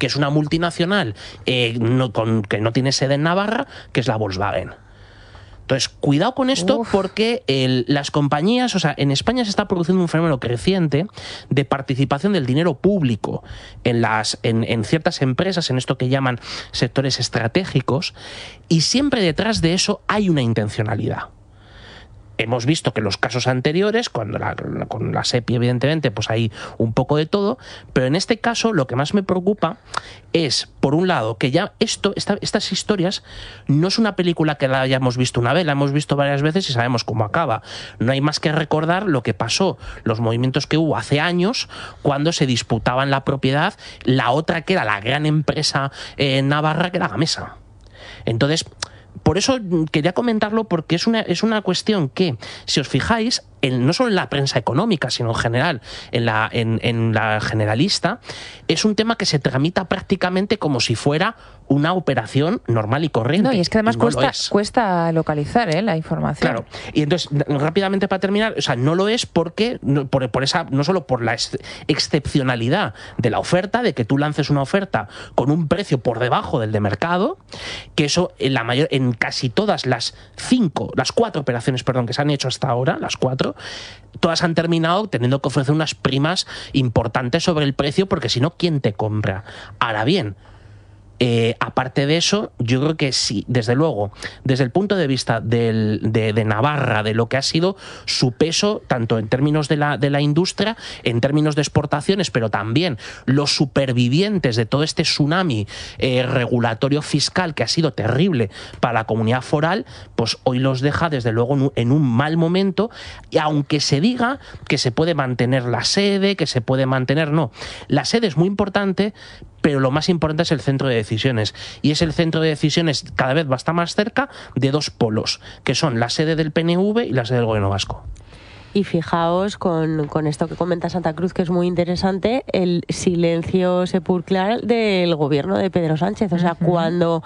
que es una multinacional que no tiene sede en Navarra, que es la Volkswagen. Entonces, cuidado con esto porque las compañías, o sea, en España se está produciendo un fenómeno creciente de participación del dinero público en ciertas empresas, en esto que llaman sectores estratégicos, y siempre detrás de eso hay una intencionalidad. Hemos visto que en los casos anteriores, con la SEPI evidentemente, pues hay un poco de todo, pero en este caso lo que más me preocupa es, por un lado, que ya estas historias no es una película que la hayamos visto una vez, la hemos visto varias veces y sabemos cómo acaba. No hay más que recordar lo que pasó, los movimientos que hubo hace años cuando se disputaban la propiedad, la otra que era la gran empresa navarra, que era Gamesa. Entonces, por eso quería comentarlo, porque es una cuestión que, si os fijáis, no solo en la prensa económica, sino en general, en la generalista, es un tema que se tramita prácticamente como si fuera una operación normal y corriente. No, y es que además cuesta localizar la información. Claro, y entonces, rápidamente para terminar, o sea, no lo es porque, no solo por la excepcionalidad de la oferta, de que tú lances una oferta con un precio por debajo del de mercado, que eso en casi todas las 4 operaciones, que se han hecho hasta ahora, las 4, todas han terminado teniendo que ofrecer unas primas importantes sobre el precio, porque si no, ¿quién te compra? Ahora bien, aparte de eso, yo creo que sí, desde luego, desde el punto de vista de Navarra, de lo que ha sido su peso, tanto en términos de la industria, en términos de exportaciones, pero también los supervivientes de todo este tsunami regulatorio fiscal que ha sido terrible para la comunidad foral, pues hoy los deja desde luego en un mal momento, y aunque se diga que se puede mantener la sede, que se puede mantener, no, la sede es muy importante, pero lo más importante es el centro de decisiones, y es el centro de decisiones cada vez va a estar más cerca de 2 polos, que son la sede del PNV y la sede del Gobierno vasco. Y fijaos con esto que comenta Santa Cruz, que es muy interesante, el silencio sepulcral del gobierno de Pedro Sánchez. O sea, cuando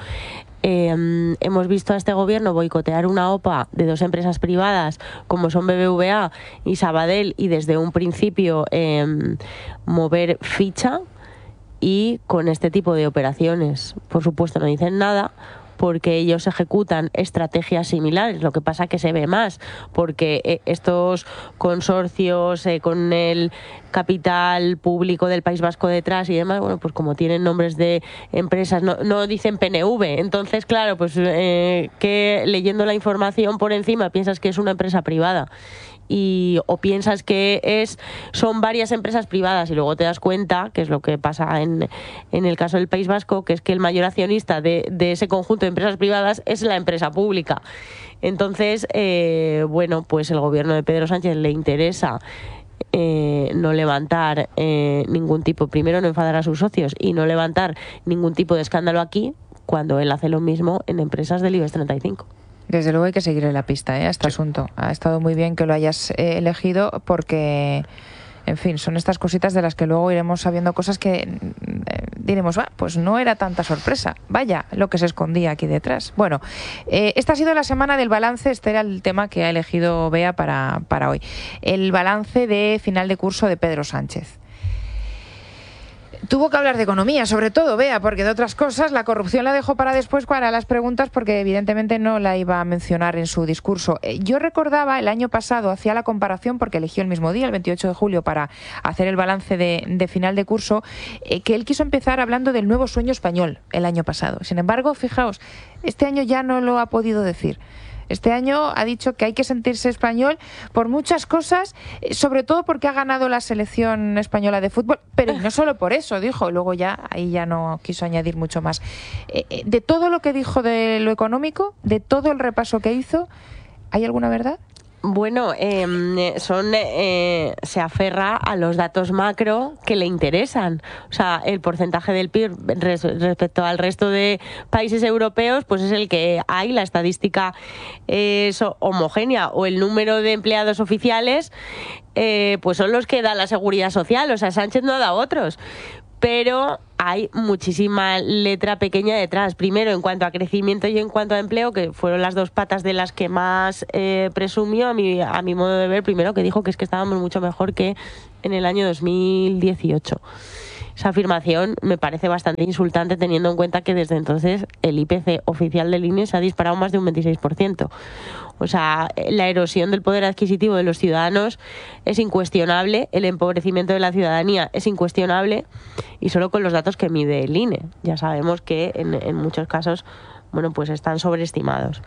hemos visto a este gobierno boicotear una OPA de 2 empresas privadas como son BBVA y Sabadell, y desde un principio mover ficha, y con este tipo de operaciones, por supuesto, no dicen nada, porque ellos ejecutan estrategias similares. Lo que pasa que se ve más, porque estos consorcios con el capital público del País Vasco detrás y demás, bueno, pues como tienen nombres de empresas, no dicen PNV. Entonces, claro, pues que leyendo la información por encima piensas que es una empresa privada. O piensas que son varias empresas privadas, y luego te das cuenta, que es lo que pasa en el caso del País Vasco, que es que el mayor accionista de ese conjunto de empresas privadas es la empresa pública. Entonces, bueno, pues el gobierno de Pedro Sánchez le interesa no levantar ningún tipo, primero no enfadar a sus socios y no levantar ningún tipo de escándalo aquí, cuando él hace lo mismo en empresas del IBEX 35. Desde luego hay que seguirle la pista a este asunto. Ha estado muy bien que lo hayas elegido, porque, en fin, son estas cositas de las que luego iremos sabiendo cosas que diremos, pues no era tanta sorpresa. Vaya, lo que se escondía aquí detrás. Bueno, esta ha sido la semana del balance. Este era el tema que ha elegido Bea para hoy. El balance de final de curso de Pedro Sánchez. Tuvo que hablar de economía, sobre todo, Bea, porque de otras cosas la corrupción la dejó para después, para las preguntas, porque evidentemente no la iba a mencionar en su discurso. Yo recordaba el año pasado, hacía la comparación, porque eligió el mismo día, el 28 de julio, para hacer el balance de final de curso, que él quiso empezar hablando del nuevo sueño español el año pasado. Sin embargo, fijaos, este año ya no lo ha podido decir. Este año ha dicho que hay que sentirse español por muchas cosas, sobre todo porque ha ganado la selección española de fútbol, pero no solo por eso, dijo. Luego ahí ya no quiso añadir mucho más. De todo lo que dijo de lo económico, de todo el repaso que hizo, ¿hay alguna verdad? Bueno, se aferra a los datos macro que le interesan. O sea, el porcentaje del PIB respecto al resto de países europeos, pues es el que hay, la estadística es homogénea, o el número de empleados oficiales, pues son los que da la seguridad social. O sea, Sánchez no da otros. Pero hay muchísima letra pequeña detrás. Primero, en cuanto a crecimiento y en cuanto a empleo, que fueron las 2 patas de las que más presumió, a mi modo de ver. Primero, que dijo que es que estábamos mucho mejor que en el año 2018. esa afirmación me parece bastante insultante, teniendo en cuenta que desde entonces el IPC oficial del INE se ha disparado más de un 26%. O sea, la erosión del poder adquisitivo de los ciudadanos es incuestionable, el empobrecimiento de la ciudadanía es incuestionable, y solo con los datos que mide el INE. Ya sabemos que en muchos casos, bueno, pues están sobreestimados.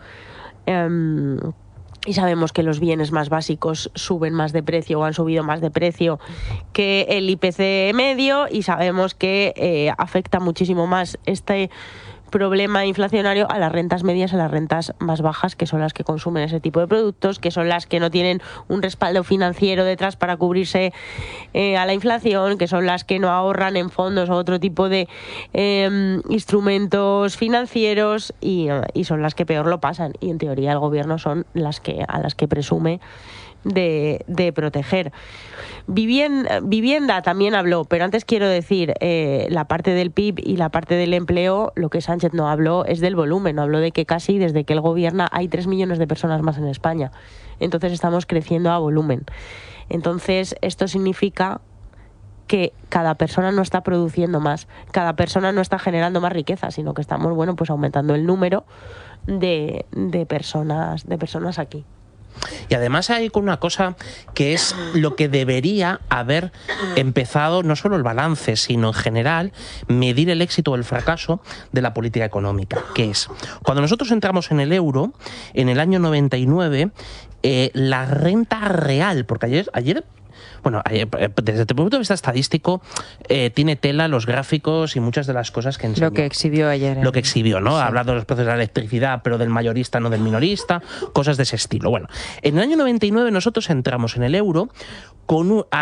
Y sabemos que los bienes más básicos suben más de precio o han subido más de precio que el IPC medio, y sabemos que afecta muchísimo más este problema inflacionario a las rentas medias, a las rentas más bajas, que son las que consumen ese tipo de productos, que son las que no tienen un respaldo financiero detrás para cubrirse a la inflación, que son las que no ahorran en fondos o otro tipo de instrumentos financieros, y son las que peor lo pasan, y en teoría el gobierno son a las que presume de proteger. Vivienda también habló, pero antes quiero decir, la parte del PIB y la parte del empleo, lo que Sánchez no habló es del volumen. No habló de que casi desde que él gobierna hay 3 millones de personas más en España. Entonces estamos creciendo a volumen. Entonces esto significa que cada persona no está produciendo más, cada persona no está generando más riqueza, sino que estamos, bueno, pues aumentando el número de personas aquí. Y además hay una cosa que es lo que debería haber empezado, no solo el balance, sino en general, medir el éxito o el fracaso de la política económica, que es, cuando nosotros entramos en el euro, en el año 99, la renta real, porque ayer bueno, desde el punto de vista estadístico, tiene tela los gráficos y muchas de las cosas que enseñó. Lo que exhibió ayer. Lo que exhibió, ¿no? Sí. Hablando de los precios de la electricidad, pero del mayorista, no del minorista, cosas de ese estilo. Bueno, en el año 99 nosotros entramos en el euro con un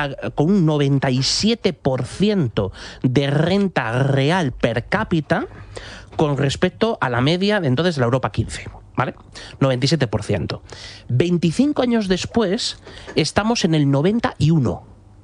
97% de renta real per cápita con respecto a la media de entonces de la Europa 15. ¿Vale? 97%. 25 años después estamos en el 91%.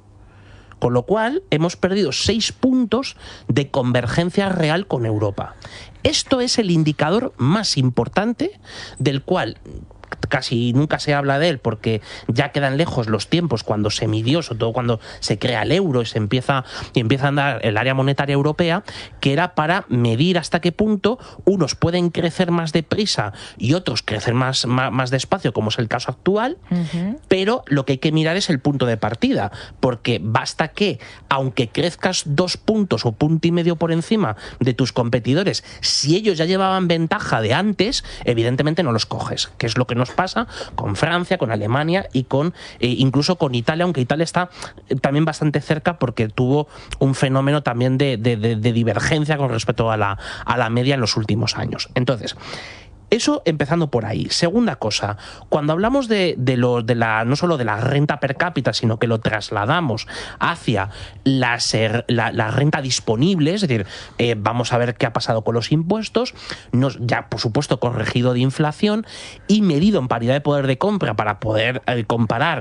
Con lo cual hemos perdido 6 puntos de convergencia real con Europa. Esto es el indicador más importante del cual casi nunca se habla de él, porque ya quedan lejos los tiempos cuando se midió, sobre todo cuando se crea el euro y empieza a andar el área monetaria europea, que era para medir hasta qué punto unos pueden crecer más deprisa y otros crecer más despacio, como es el caso actual. Pero lo que hay que mirar es el punto de partida, porque basta que, aunque crezcas 2 puntos o 1,5 puntos por encima de tus competidores, si ellos ya llevaban ventaja de antes, evidentemente no los coges, que es lo que nos pasa con Francia, con Alemania y incluso con Italia, aunque Italia está también bastante cerca porque tuvo un fenómeno también de divergencia con respecto a la media en los últimos años. Entonces, eso empezando por ahí. Segunda cosa, cuando hablamos no solo de la renta per cápita, sino que lo trasladamos hacia la renta disponible, es decir, vamos a ver qué ha pasado con los impuestos, ya por supuesto corregido de inflación y medido en paridad de poder de compra para poder comparar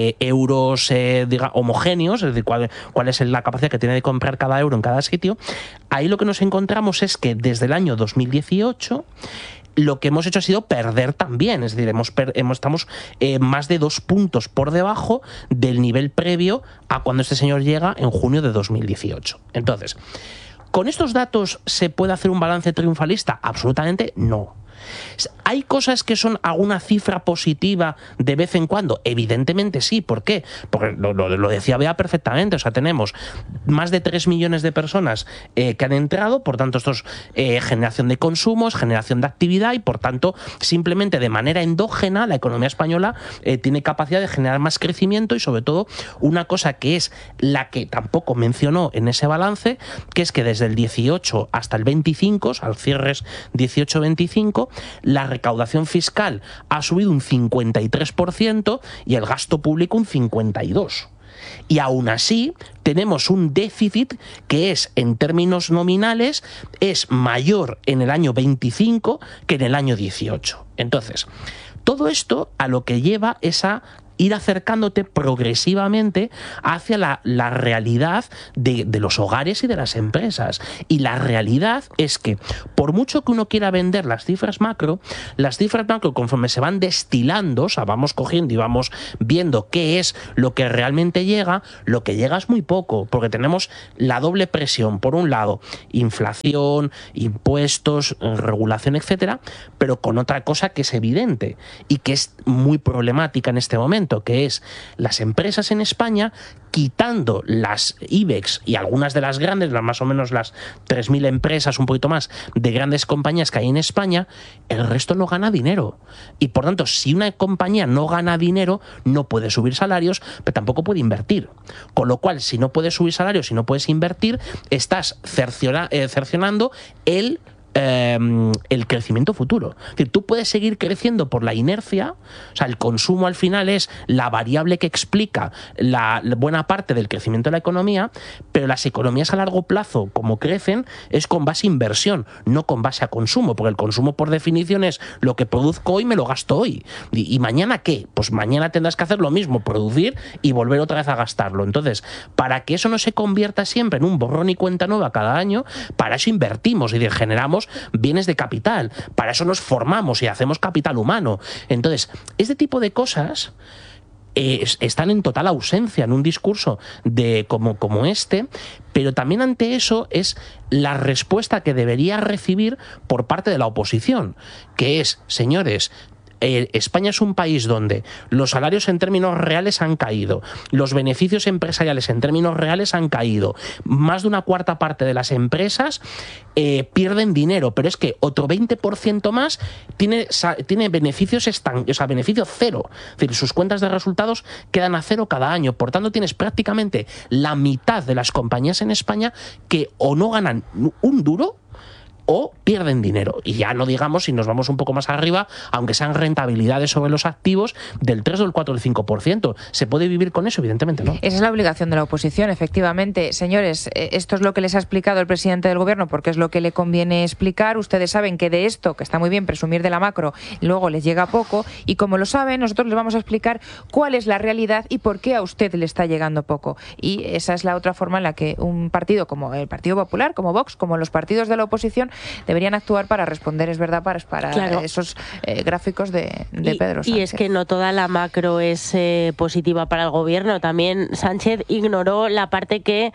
euros homogéneos, es decir, cuál es la capacidad que tiene de comprar cada euro en cada sitio. Ahí lo que nos encontramos es que desde el año 2018 lo que hemos hecho ha sido perder también, es decir, estamos más de 2 puntos por debajo del nivel previo a cuando este señor llega en junio de 2018. Entonces, ¿con estos datos se puede hacer un balance triunfalista? Absolutamente no. ¿Hay cosas que son alguna cifra positiva de vez en cuando? Evidentemente sí. ¿Por qué? Porque lo decía Bea perfectamente. O sea, tenemos más de 3 millones de personas que han entrado, por tanto esto es generación de consumos, generación de actividad y por tanto simplemente de manera endógena la economía española tiene capacidad de generar más crecimiento y sobre todo una cosa que es la que tampoco mencionó en ese balance, que es que desde el 18 hasta el 25, o sea, al cierres 18-25, la recaudación fiscal ha subido un 53% y el gasto público un 52%. Y aún así tenemos un déficit que es, en términos nominales, es mayor en el año 25 que en el año 18. Entonces, todo esto a lo que lleva es a ir acercándote progresivamente hacia la realidad de los hogares y de las empresas. Y la realidad es que, por mucho que uno quiera vender las cifras macro, conforme se van destilando, o sea, vamos cogiendo y vamos viendo qué es lo que realmente llega, lo que llega es muy poco, porque tenemos la doble presión. Por un lado, inflación, impuestos, regulación, etcétera, pero con otra cosa que es evidente y que es muy problemática en este momento, que es las empresas en España, quitando las IBEX y algunas de las grandes, más o menos las 3.000 empresas, un poquito más, de grandes compañías que hay en España, el resto no gana dinero. Y por tanto, si una compañía no gana dinero, no puede subir salarios, pero tampoco puede invertir. Con lo cual, si no puedes subir salarios, si no puedes invertir, estás cercionando el crecimiento futuro. Es decir, tú puedes seguir creciendo por la inercia, o sea, el consumo al final es la variable que explica la buena parte del crecimiento de la economía, pero las economías a largo plazo, como crecen, es con base a inversión, no con base a consumo, porque el consumo por definición es lo que produzco hoy, me lo gasto hoy. ¿Y mañana qué? Pues mañana tendrás que hacer lo mismo, producir y volver otra vez a gastarlo. Entonces, para que eso no se convierta siempre en un borrón y cuenta nueva cada año, para eso invertimos y generamos bienes de capital, para eso nos formamos y hacemos capital humano. Entonces, este tipo de cosas están en total ausencia en un discurso como este, pero también ante eso es la respuesta que debería recibir por parte de la oposición, que es, señores, España es un país donde los salarios en términos reales han caído, los beneficios empresariales en términos reales han caído, más de una cuarta parte de las empresas pierden dinero, pero es que otro 20% más tiene beneficios beneficio cero, es decir, sus cuentas de resultados quedan a cero cada año. Por tanto, tienes prácticamente la mitad de las compañías en España que o no ganan un duro o pierden dinero. Y ya no digamos si nos vamos un poco más arriba, aunque sean rentabilidades sobre los activos del 3 o el 4 o el 5%. ¿Se puede vivir con eso? Evidentemente no. Esa es la obligación de la oposición, efectivamente. Señores, esto es lo que les ha explicado el presidente del Gobierno porque es lo que le conviene explicar. Ustedes saben que de esto, que está muy bien presumir de la macro, luego les llega poco, y como lo saben, nosotros les vamos a explicar cuál es la realidad y por qué a usted le está llegando poco. Y esa es la otra forma en la que un partido como el Partido Popular, como Vox, como los partidos de la oposición, deberían actuar para responder, es verdad, para claro, esos gráficos de Pedro Sánchez. Y es que no toda la macro es positiva para el Gobierno. También Sánchez ignoró la parte que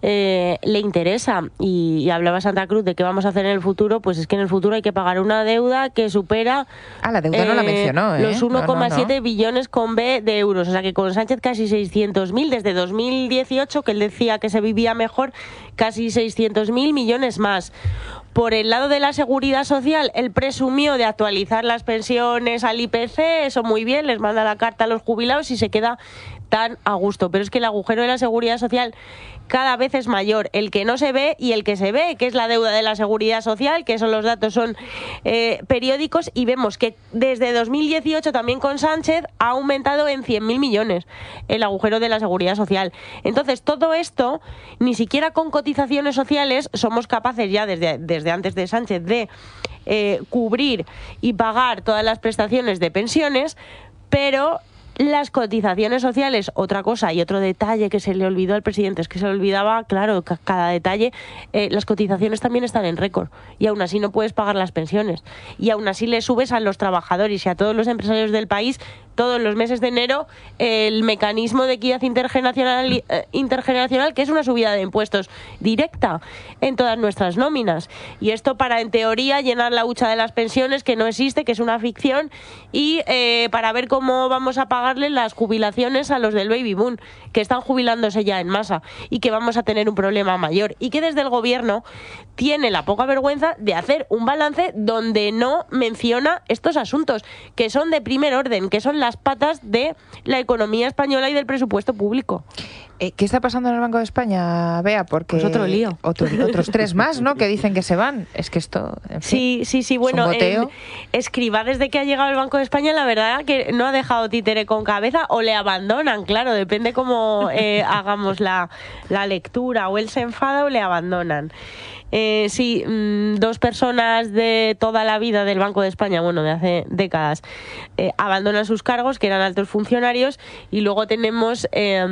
le interesa. Y hablaba Santa Cruz de qué vamos a hacer en el futuro. Pues es que en el futuro hay que pagar una deuda que supera... la deuda no la mencionó, los 1,7 billones con B de euros. O sea que con Sánchez casi 600.000. Desde 2018, que él decía que se vivía mejor, casi 600.000 millones más. Por el lado de la seguridad social, él presumió de actualizar las pensiones al IPC, eso muy bien, les manda la carta a los jubilados y se queda tan a gusto. Pero es que el agujero de la seguridad social cada vez es mayor, el que no se ve y el que se ve, que es la deuda de la seguridad social, que los datos son periódicos, y vemos que desde 2018 también con Sánchez ha aumentado en 100.000 millones el agujero de la seguridad social. Entonces todo esto, ni siquiera con cotizaciones sociales somos capaces ya desde antes de Sánchez de cubrir y pagar todas las prestaciones de pensiones, pero las cotizaciones sociales, otra cosa y otro detalle que se le olvidó al presidente, es que se le olvidaba, claro, cada detalle, las cotizaciones también están en récord y aún así no puedes pagar las pensiones y aún así le subes a los trabajadores y a todos los empresarios del país todos los meses de enero el mecanismo de equidad intergeneracional, que es una subida de impuestos directa en todas nuestras nóminas. Y esto para, en teoría, llenar la hucha de las pensiones, que no existe, que es una ficción, y para ver cómo vamos a pagarle las jubilaciones a los del baby boom, que están jubilándose ya en masa y que vamos a tener un problema mayor. Y que desde el Gobierno tiene la poca vergüenza de hacer un balance donde no menciona estos asuntos, que son de primer orden, que son las patas de la economía española y del presupuesto público. ¿Qué está pasando en el Banco de España, Bea? Porque pues otro lío. Otros 3 más, ¿no?, que dicen que se van. Es que esto... En fin, sí. Bueno, Escrivá, desde que ha llegado el Banco de España, la verdad que no ha dejado títere con cabeza, o le abandonan, claro, depende cómo hagamos la lectura. O él se enfada o le abandonan. Sí, 2 personas de toda la vida del Banco de España, bueno, de hace décadas, abandonan sus cargos, que eran altos funcionarios, y luego tenemos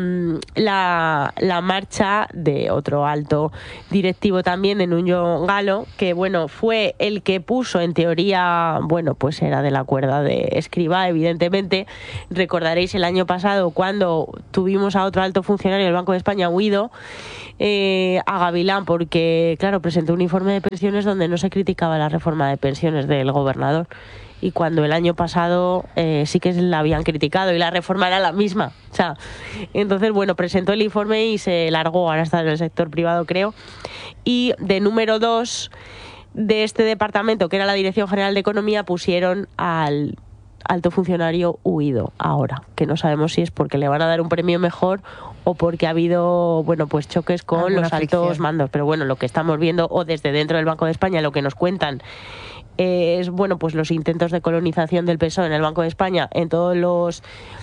la marcha de otro alto directivo también, de Nuño Galo, que bueno, fue el que puso, en teoría, bueno, pues era de la cuerda de Escrivá, evidentemente. Recordaréis el año pasado cuando tuvimos a otro alto funcionario del Banco de España huido, a Gavilán, porque claro, presentó un informe de pensiones donde no se criticaba la reforma de pensiones del gobernador, y cuando el año pasado sí que la habían criticado y la reforma era la misma, o sea, entonces bueno, presentó el informe y se largó, ahora está en el sector privado, creo. Y de número 2 de este departamento, que era la Dirección General de Economía, pusieron al alto funcionario huido ahora, que no sabemos si es porque le van a dar un premio mejor o porque ha habido, bueno, pues choques con los altos mandos. Pero bueno, lo que estamos viendo, o desde dentro del Banco de España, lo que nos cuentan es, bueno, pues los intentos de colonización del PSOE en el Banco de España en todos los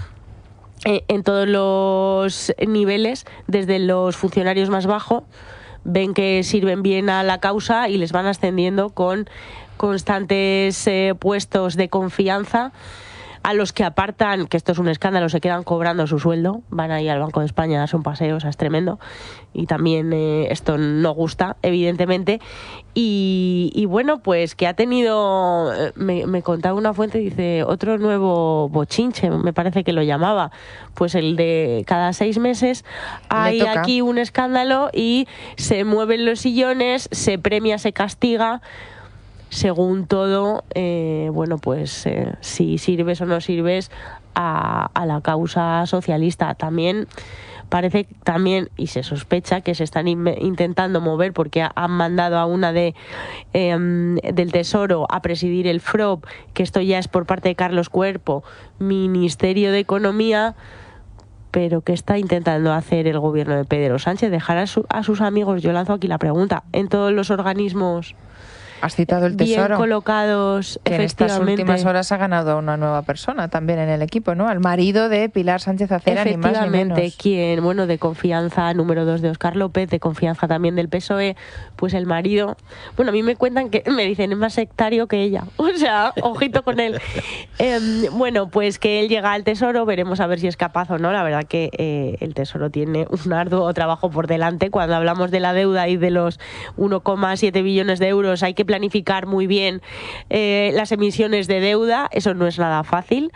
niveles, desde los funcionarios más bajos, ven que sirven bien a la causa y les van ascendiendo con constantes puestos de confianza, a los que apartan, que esto es un escándalo, se quedan cobrando su sueldo, van ahí al Banco de España a darse un paseo, o sea, es tremendo, y también esto no gusta, evidentemente. Y bueno, pues que ha tenido, me contaba una fuente, dice, otro nuevo bochinche, me parece que lo llamaba, pues el de cada 6 meses hay aquí un escándalo y se mueven los sillones, se premia, se castiga, según todo, bueno, pues si sirves o no sirves a la causa socialista. También parece, y se sospecha que se están intentando mover, porque han mandado a una del Tesoro a presidir el FROB, que esto ya es por parte de Carlos Cuerpo, Ministerio de Economía. Pero ¿qué está intentando hacer el gobierno de Pedro Sánchez? ¿Dejar a sus amigos? Yo lanzo aquí la pregunta, en todos los organismos Has citado el Tesoro, bien colocados, que en estas últimas horas ha ganado a una nueva persona también en el equipo, ¿no? Al marido de Pilar Sánchez Acera, ni más ni menos. Quien, bueno, de confianza, número 2 de Óscar López, de confianza también del PSOE, pues el marido, bueno, a mí me cuentan que, me dicen, es más sectario que ella, o sea, ojito con él. Bueno, pues que él llega al Tesoro, veremos a ver si es capaz o no. La verdad que el Tesoro tiene un arduo trabajo por delante. Cuando hablamos de la deuda y de los 1,7 billones de euros, hay que planificar muy bien las emisiones de deuda, eso no es nada fácil.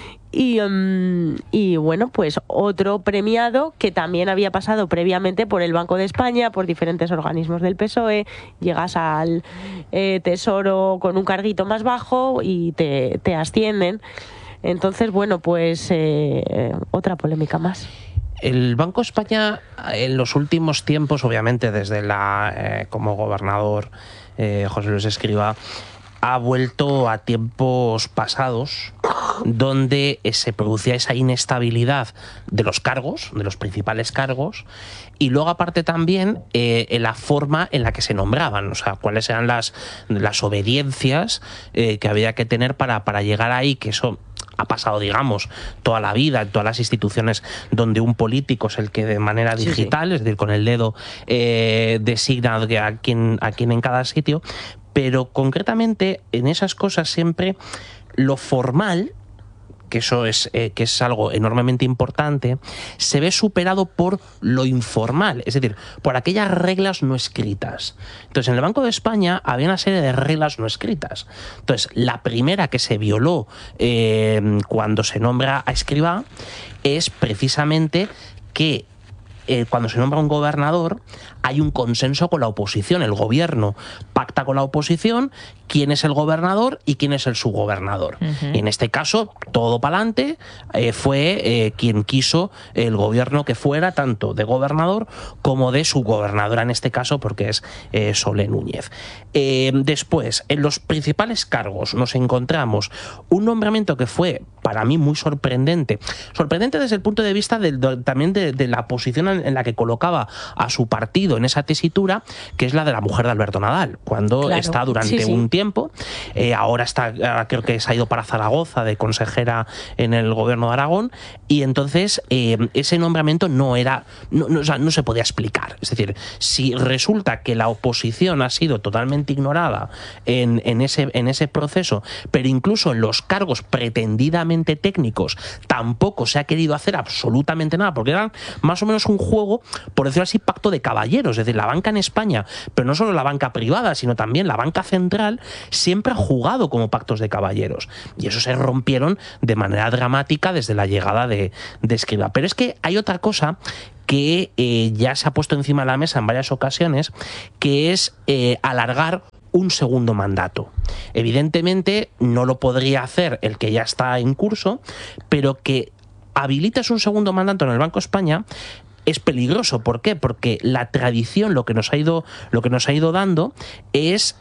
Y bueno, pues otro premiado que también había pasado previamente por el Banco de España, por diferentes organismos del PSOE, llegas al Tesoro con un carguito más bajo y te ascienden. Entonces, bueno, pues otra polémica más. El Banco de España en los últimos tiempos, obviamente desde como gobernador José Luis Escrivá, ha vuelto a tiempos pasados donde se producía esa inestabilidad de los cargos, de los principales cargos, y luego aparte también en la forma en la que se nombraban, o sea, cuáles eran las obediencias que había que tener para llegar ahí, que eso ha pasado, digamos, toda la vida en todas las instituciones donde un político es el que de manera digital, es decir, con el dedo designa a quien en cada sitio, pero concretamente en esas cosas siempre lo formal, que eso es algo enormemente importante, se ve superado por lo informal, es decir, por aquellas reglas no escritas. Entonces, en el Banco de España había una serie de reglas no escritas. Entonces, la primera que se violó cuando se nombra a Escrivá es precisamente que cuando se nombra un gobernador hay un consenso con la oposición. El gobierno pacta con la oposición quién es el gobernador y quién es el subgobernador. Y en este caso, todo para adelante, fue quien quiso el gobierno que fuera, tanto de gobernador como de subgobernadora, en este caso, porque es Sole Núñez. Después, en los principales cargos nos encontramos un nombramiento que fue para mí muy sorprendente. Sorprendente desde el punto de vista también de la posición en la que colocaba a su partido en esa tesitura, que es la de la mujer de Alberto Nadal, cuando está durante un tiempo, ahora creo que se ha ido para Zaragoza de consejera en el gobierno de Aragón, y entonces ese nombramiento no se podía explicar. Es decir, si resulta que la oposición ha sido totalmente ignorada en ese proceso, pero incluso en los cargos pretendidamente técnicos tampoco se ha querido hacer absolutamente nada, porque era más o menos un juego, por decirlo así, pacto de caballeros. Es decir, la banca en España, pero no solo la banca privada, sino también la banca central, siempre ha jugado como pactos de caballeros, y eso se rompieron de manera dramática desde la llegada de Escrivá. Pero es que hay otra cosa que ya se ha puesto encima de la mesa en varias ocasiones, que es alargar un segundo mandato. Evidentemente no lo podría hacer el que ya está en curso, pero que habilites un segundo mandato en el Banco de España es peligroso. ¿Por qué? Porque la tradición, lo que nos ha ido dando es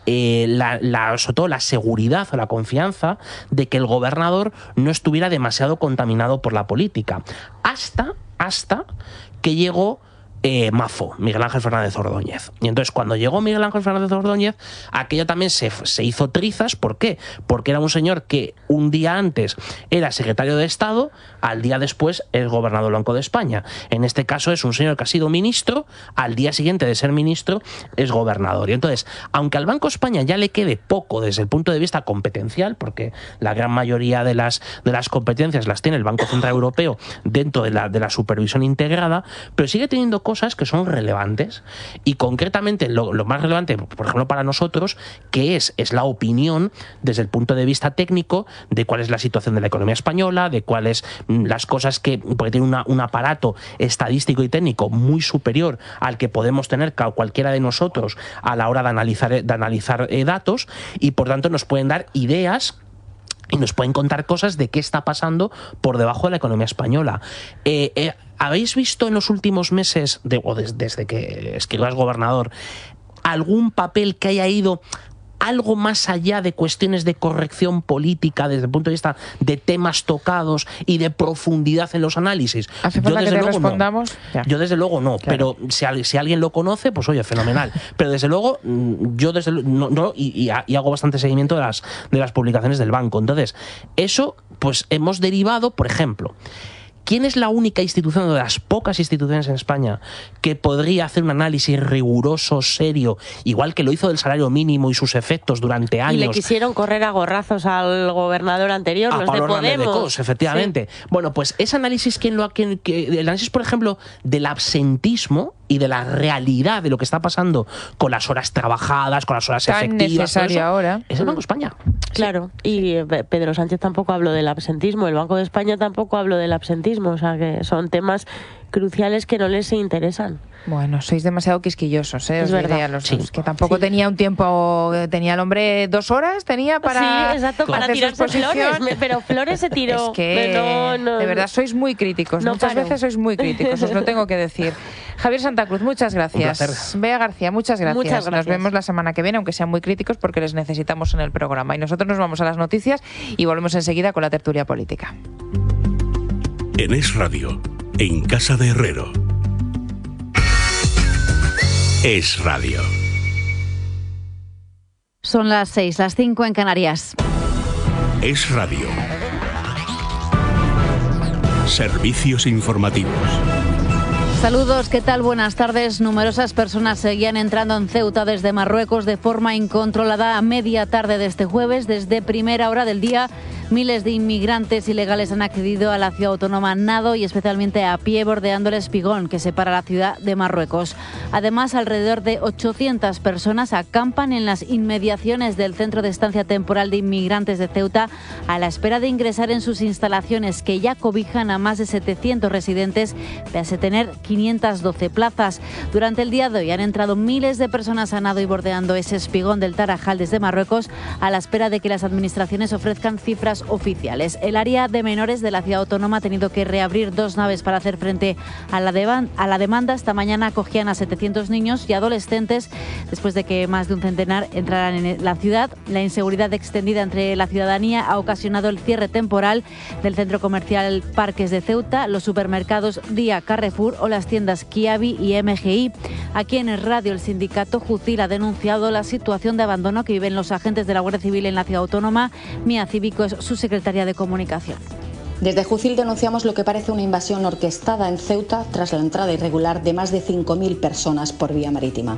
sobre todo la seguridad o la confianza de que el gobernador no estuviera demasiado contaminado por la política. Hasta que llegó Mafo, Miguel Ángel Fernández Ordóñez. Y entonces cuando llegó Miguel Ángel Fernández Ordóñez, aquello también se hizo trizas. ¿Por qué? Porque era un señor que un día antes era secretario de Estado, al día después es gobernador del Banco de España. En este caso es un señor que ha sido ministro, al día siguiente de ser ministro es gobernador. Y entonces, aunque al Banco de España ya le quede poco desde el punto de vista competencial, porque la gran mayoría de las competencias las tiene el Banco Central Europeo dentro de la supervisión integrada, pero sigue teniendo cosas que son relevantes, y concretamente lo más relevante, por ejemplo, para nosotros, que es la opinión desde el punto de vista técnico de cuál es la situación de la economía española, de cuáles las cosas porque tiene un aparato estadístico y técnico muy superior al que podemos tener cualquiera de nosotros a la hora de analizar datos, y por tanto nos pueden dar ideas y nos pueden contar cosas de qué está pasando por debajo de la economía española. ¿Habéis visto en los últimos meses, desde que Escrivá es gobernador, algún papel que haya ido algo más allá de cuestiones de corrección política desde el punto de vista de temas tocados y de profundidad en los análisis? ¿Hace falta que te respondamos? No. Yo desde luego no, claro. Pero si alguien lo conoce, pues oye, fenomenal. Pero desde luego, yo hago bastante seguimiento de las publicaciones del banco. Entonces, eso, pues hemos derivado, por ejemplo, ¿quién es la única institución, de las pocas instituciones en España, que podría hacer un análisis riguroso, serio, igual que lo hizo del salario mínimo y sus efectos durante años? Y le quisieron correr a gorrazos al gobernador anterior, los de Podemos. Efectivamente. Sí. Bueno, pues ese análisis, el análisis, por ejemplo, del absentismo y de la realidad de lo que está pasando con las horas trabajadas, con las horas tan efectivas, necesario ahora, es el Banco de España. Claro, y Pedro Sánchez tampoco habló del absentismo, el Banco de España tampoco habló del absentismo, o sea que son temas cruciales que no les interesan. Bueno, sois demasiado quisquillosos, es verdad. Los dos, que tampoco tenía un tiempo, tenía el hombre 2 horas, tenía para... Sí, exacto, para tirarse flores, pero flores se tiró. Es que de verdad sois muy críticos, muchas veces sois muy críticos, os lo tengo que decir. Javier Santa Cruz, muchas gracias. Bea García, muchas gracias. Nos vemos la semana que viene, aunque sean muy críticos, porque les necesitamos en el programa. Y nosotros nos vamos a las noticias y volvemos enseguida con la tertulia política. En Es Radio, en Casa de Herrero. Es Radio. Son las 6, las 5 en Canarias. Es Radio. Servicios informativos. Saludos, ¿qué tal? Buenas tardes. Numerosas personas seguían entrando en Ceuta desde Marruecos de forma incontrolada a media tarde de este jueves. Desde primera hora del día, miles de inmigrantes ilegales han accedido a la ciudad autónoma nado y especialmente a pie, bordeando el espigón que separa la ciudad de Marruecos. Además, alrededor de 800 personas acampan en las inmediaciones del Centro de Estancia Temporal de Inmigrantes de Ceuta a la espera de ingresar en sus instalaciones, que ya cobijan a más de 700 residentes, pese a tener 512 plazas. Durante el día de hoy han entrado miles de personas a nado y bordeando ese espigón del Tarajal desde Marruecos a la espera de que las administraciones ofrezcan cifras oficiales. El área de menores de la ciudad autónoma ha tenido que reabrir 2 naves para hacer frente a la demanda. Esta mañana acogían a 700 niños y adolescentes después de que más de un centenar entraran en la ciudad. La inseguridad extendida entre la ciudadanía ha ocasionado el cierre temporal del centro comercial Parques de Ceuta, los supermercados Día, Carrefour o las tiendas Kiabi y MGI. Aquí en el radio el sindicato Jucil ha denunciado la situación de abandono que viven los agentes de la Guardia Civil en la ciudad autónoma. Mía Cívico es su secretaria de comunicación. Desde Jucil denunciamos lo que parece una invasión orquestada en Ceuta tras la entrada irregular de más de 5.000 personas por vía marítima.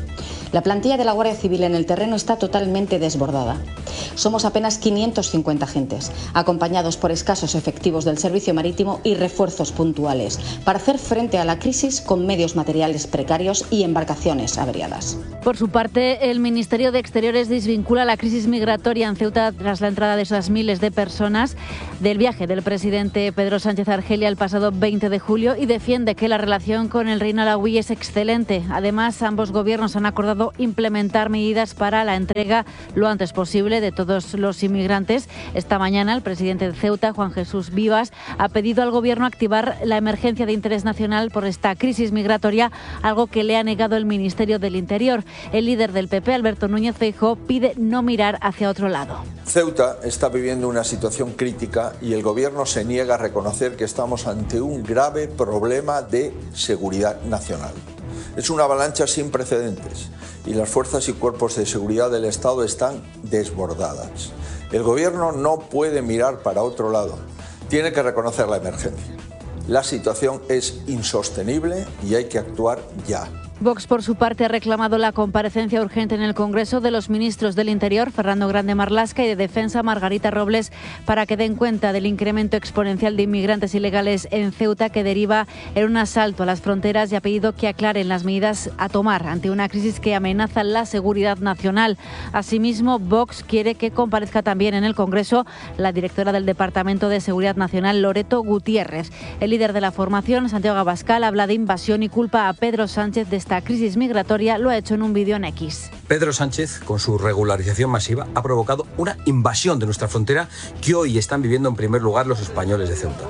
La plantilla de la Guardia Civil en el terreno está totalmente desbordada. Somos apenas 550 agentes, acompañados por escasos efectivos del servicio marítimo y refuerzos puntuales, para hacer frente a la crisis con medios materiales precarios y embarcaciones averiadas. Por su parte, el Ministerio de Exteriores desvincula la crisis migratoria en Ceuta tras la entrada de esas miles de personas del viaje del presidente Pedro Sánchez a Argelia el pasado 20 de julio y defiende que la relación con el reino alauí es excelente. Además, ambos gobiernos han acordado implementar medidas para la entrega lo antes posible de todos los inmigrantes. Esta mañana el presidente de Ceuta, Juan Jesús Vivas, ha pedido al gobierno activar la emergencia de interés nacional por esta crisis migratoria, algo que le ha negado el Ministerio del Interior. El líder del PP, Alberto Núñez Feijóo, pide no mirar hacia otro lado. Ceuta está viviendo una situación crítica y el gobierno se niega a reconocer que estamos ante un grave problema de seguridad nacional. Es una avalancha sin precedentes y las fuerzas y cuerpos de seguridad del Estado están desbordadas. El gobierno no puede mirar para otro lado, tiene que reconocer la emergencia. La situación es insostenible y hay que actuar ya. Vox, por su parte, ha reclamado la comparecencia urgente en el Congreso de los ministros del Interior, Fernando Grande Marlaska, y de Defensa, Margarita Robles, para que den cuenta del incremento exponencial de inmigrantes ilegales en Ceuta que deriva en un asalto a las fronteras, y ha pedido que aclaren las medidas a tomar ante una crisis que amenaza la seguridad nacional. Asimismo, Vox quiere que comparezca también en el Congreso la directora del Departamento de Seguridad Nacional, Loreto Gutiérrez. El líder de la formación, Santiago Abascal, habla de invasión y culpa a Pedro Sánchez de esta crisis migratoria. Lo ha hecho en un vídeo en X. Pedro Sánchez, con su regularización masiva, ha provocado una invasión de nuestra frontera que hoy están viviendo en primer lugar los españoles de Ceuta.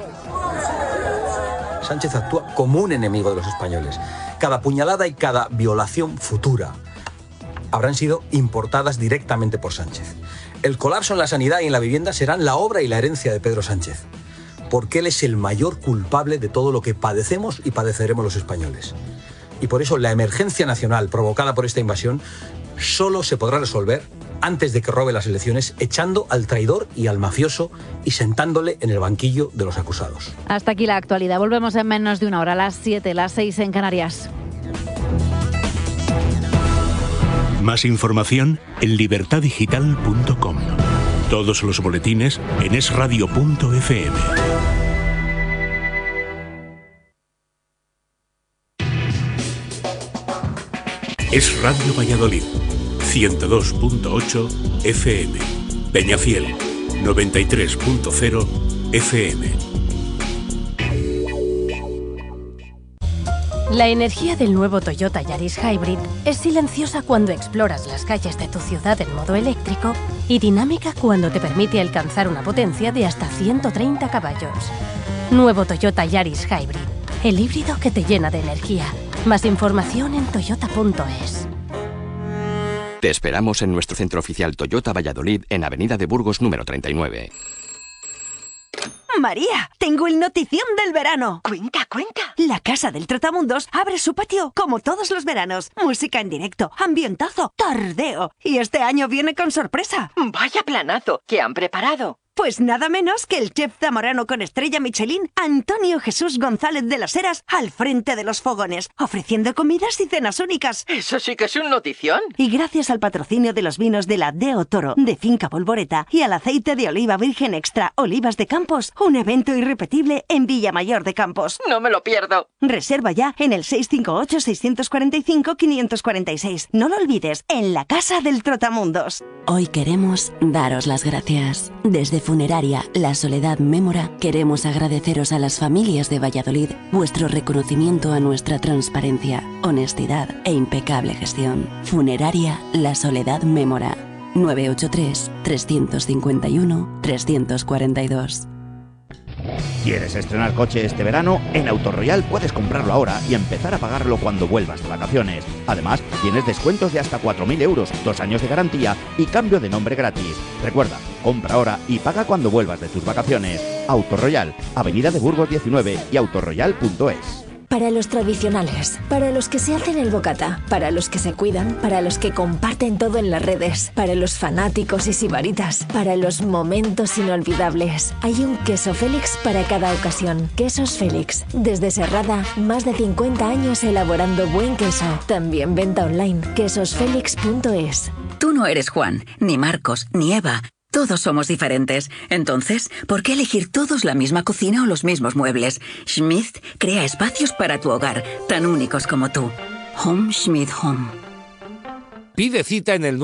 Sánchez actúa como un enemigo de los españoles. Cada puñalada y cada violación futura habrán sido importadas directamente por Sánchez. El colapso en la sanidad y en la vivienda serán la obra y la herencia de Pedro Sánchez, porque él es el mayor culpable de todo lo que padecemos y padeceremos los españoles. Y por eso la emergencia nacional provocada por esta invasión solo se podrá resolver antes de que robe las elecciones, echando al traidor y al mafioso y sentándole en el banquillo de los acusados. Hasta aquí la actualidad. Volvemos en menos de una hora, a las 7, las 6 en Canarias. Más información en libertadigital.com. Todos los boletines en esradio.fm. Es Radio Valladolid, 102.8 FM, Peñafiel, 93.0 FM. La energía del nuevo Toyota Yaris Hybrid es silenciosa cuando exploras las calles de tu ciudad en modo eléctrico y dinámica cuando te permite alcanzar una potencia de hasta 130 caballos. Nuevo Toyota Yaris Hybrid, el híbrido que te llena de energía. Más información en toyota.es. Te esperamos en nuestro centro oficial Toyota Valladolid en Avenida de Burgos número 39. María, tengo el notición del verano. Cuenta, cuenta. La Casa del Trotamundos abre su patio como todos los veranos. Música en directo, ambientazo, tardeo. Y este año viene con sorpresa. Vaya planazo, ¿qué han preparado? Pues nada menos que el chef zamorano con estrella Michelin, Antonio Jesús González de las Heras, al frente de los fogones, ofreciendo comidas y cenas únicas. Eso sí que es un notición. Y gracias al patrocinio de los vinos de la Deo Toro, de Finca Polvoreta, y al aceite de oliva virgen extra Olivas de Campos, un evento irrepetible en Villamayor de Campos. No me lo pierdo. Reserva ya en el 658-645-546. No lo olvides, en la Casa del Trotamundos. Hoy queremos daros las gracias. Desde Funeraria La Soledad Mémora queremos agradeceros a las familias de Valladolid vuestro reconocimiento a nuestra transparencia, honestidad e impecable gestión. Funeraria La Soledad Mémora. 983 351 342. ¿Quieres estrenar coche este verano? En Autoroyal puedes comprarlo ahora y empezar a pagarlo cuando vuelvas de vacaciones. Además, tienes descuentos de hasta 4.000 euros, 2 años de garantía y cambio de nombre gratis. Recuerda, compra ahora y paga cuando vuelvas de tus vacaciones. Autoroyal, Avenida de Burgos 19 y autoroyal.es. Para los tradicionales, para los que se hacen el bocata, para los que se cuidan, para los que comparten todo en las redes, para los fanáticos y sibaritas, para los momentos inolvidables. Hay un queso Félix para cada ocasión. Quesos Félix. Desde Serrada, más de 50 años elaborando buen queso. También venta online. quesosfelix.es. Tú no eres Juan, ni Marcos, ni Eva. Todos somos diferentes. Entonces, ¿por qué elegir todos la misma cocina o los mismos muebles? Schmidt crea espacios para tu hogar, tan únicos como tú. Home Schmidt Home. Pide cita en el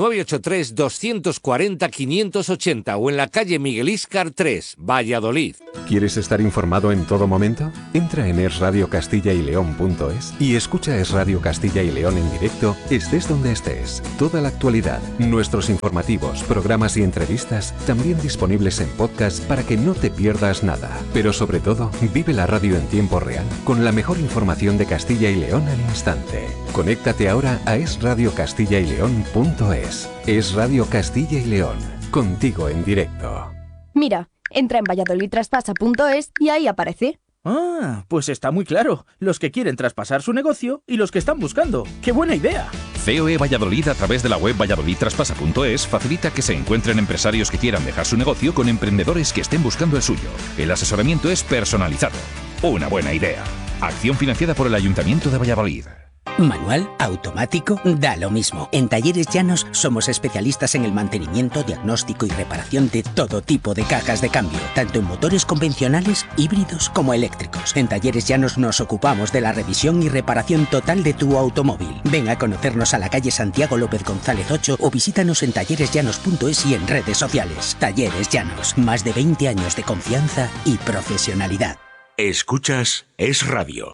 983-240-580 o en la calle Miguel Íscar 3, Valladolid. ¿Quieres estar informado en todo momento? Entra en esradiocastilla-y-león.es y escucha Es Radio Castilla y León en directo, estés donde estés. Toda la actualidad, nuestros informativos, programas y entrevistas, también disponibles en podcast para que no te pierdas nada. Pero sobre todo, vive la radio en tiempo real, con la mejor información de Castilla y León al instante. Conéctate ahora a esradiocastilla-y-león.es. Es Radio Castilla y León, contigo en directo. Mira, entra en valladolidtraspasa.es y ahí aparece. Ah, pues está muy claro. Los que quieren traspasar su negocio y los que están buscando. ¡Qué buena idea! COE Valladolid, a través de la web valladolidtraspasa.es, facilita que se encuentren empresarios que quieran dejar su negocio con emprendedores que estén buscando el suyo. El asesoramiento es personalizado. Una buena idea. Acción financiada por el Ayuntamiento de Valladolid. Manual, automático, da lo mismo. En Talleres Llanos somos especialistas en el mantenimiento, diagnóstico y reparación de todo tipo de cajas de cambio, tanto en motores convencionales, híbridos como eléctricos. En Talleres Llanos nos ocupamos de la revisión y reparación total de tu automóvil. Ven a conocernos a la calle Santiago López González 8 o visítanos en talleresllanos.es y en redes sociales. Talleres Llanos, más de 20 años de confianza y profesionalidad. Escuchas Es Radio.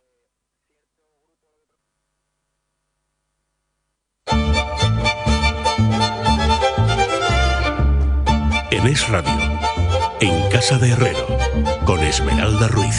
En Es Radio, en Casa de Herrero, con Esmeralda Ruiz.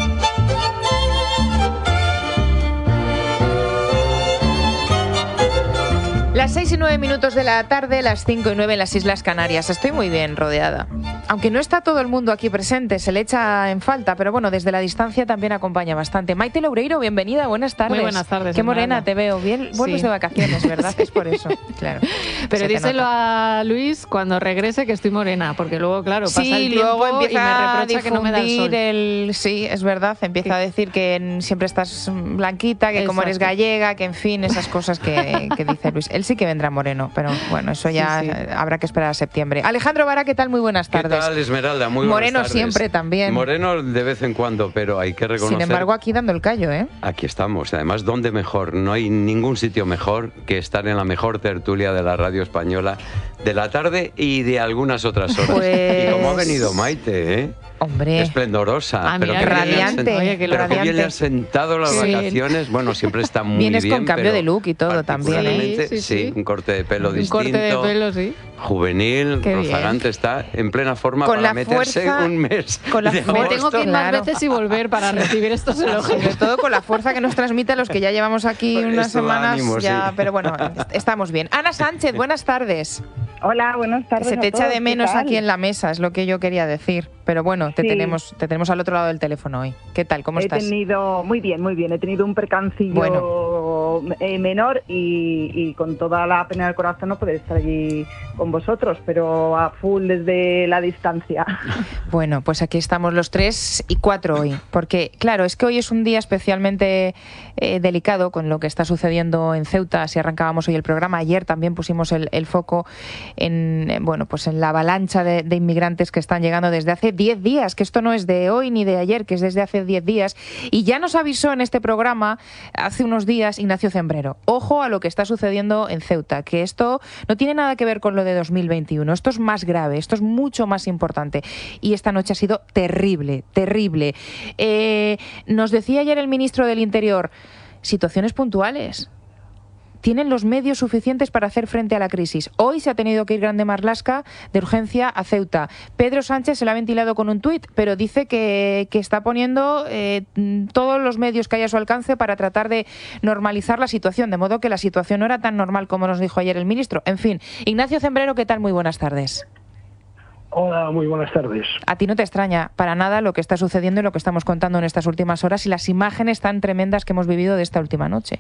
Las 6:09 de la tarde, las 5:09 en las Islas Canarias. Estoy muy bien rodeada. Aunque no está todo el mundo aquí presente, se le echa en falta, pero bueno, desde la distancia también acompaña bastante. Maite Loureiro, bienvenida, buenas tardes. Muy buenas tardes. Qué morena te veo. Bien, vuelves de vacaciones, ¿verdad? Es por eso, claro. Pero díselo a Luis cuando regrese que estoy morena, porque luego, claro, pasa el tiempo luego empieza y me reprocha que no me da el sol. Sí, es verdad, empieza a decir que siempre estás blanquita, que como eres Exacto. gallega, que en fin, esas cosas que dice Luis. Él sí que vendrá moreno, pero bueno, eso ya habrá que esperar a septiembre. Alejandro Vara, ¿qué tal? Muy buenas tardes. ¿Qué tal, Esmeralda? Muy buenas moreno tardes. Siempre también. Moreno de vez en cuando, pero hay que reconocer... Sin embargo, aquí dando el callo, ¿eh? Aquí estamos. Además, ¿dónde mejor? No hay ningún sitio mejor que estar en la mejor tertulia de la radio española de la tarde y de algunas otras horas. Pues... Y cómo ha venido Maite, ¿eh? Hombre. Esplendorosa. Pero qué radiante. Oye, que pero qué bien le han sentado las vacaciones. Bueno, siempre está muy Vienes bien. con cambio de look y todo también, ¿eh? Sí, un corte de pelo distinto. Un corte de pelo, sí. Juvenil, Qué rozagante, está en plena forma con para la meterse fuerza, un mes. Con la de fuerza, agosto. Tengo que ir más veces y volver para recibir estos elogios. Sobre todo con la fuerza que nos transmite a los que ya llevamos aquí unas Esto da semanas. ánimo, Ya, sí. pero bueno, estamos bien. Ana Sánchez, buenas tardes. Hola, buenas tardes. Se te a echa todos, de ¿qué menos tal? aquí en la mesa, es lo que yo quería decir. Pero bueno, te Sí. tenemos al otro lado del teléfono hoy. ¿Qué tal? ¿Cómo estás? Muy bien. He tenido un percancillo menor y con toda la pena del corazón no poder estar allí con vosotros, pero a full desde la distancia. Bueno, pues aquí estamos los 3 y 4 hoy, porque claro, es que hoy es un día especialmente delicado con lo que está sucediendo en Ceuta. Si arrancábamos hoy el programa, ayer también pusimos el foco en la avalancha de inmigrantes que están llegando desde hace 10 días, que esto no es de hoy ni de ayer, que es desde hace 10 días, y ya nos avisó en este programa hace unos días Ignacio Zembrero. Ojo a lo que está sucediendo en Ceuta, que esto no tiene nada que ver con lo de 2021. Esto es más grave, esto es mucho más importante. Y esta noche ha sido terrible, terrible. Nos decía ayer el ministro del Interior, situaciones puntuales. Tienen los medios suficientes para hacer frente a la crisis. Hoy se ha tenido que ir Grande Marlaska de urgencia a Ceuta. Pedro Sánchez se lo ha ventilado con un tuit, pero dice que está poniendo todos los medios que hay a su alcance para tratar de normalizar la situación, de modo que la situación no era tan normal como nos dijo ayer el ministro. En fin, Ignacio Zembrero, ¿qué tal? Muy buenas tardes. Hola, muy buenas tardes. A ti no te extraña para nada lo que está sucediendo y lo que estamos contando en estas últimas horas y las imágenes tan tremendas que hemos vivido de esta última noche.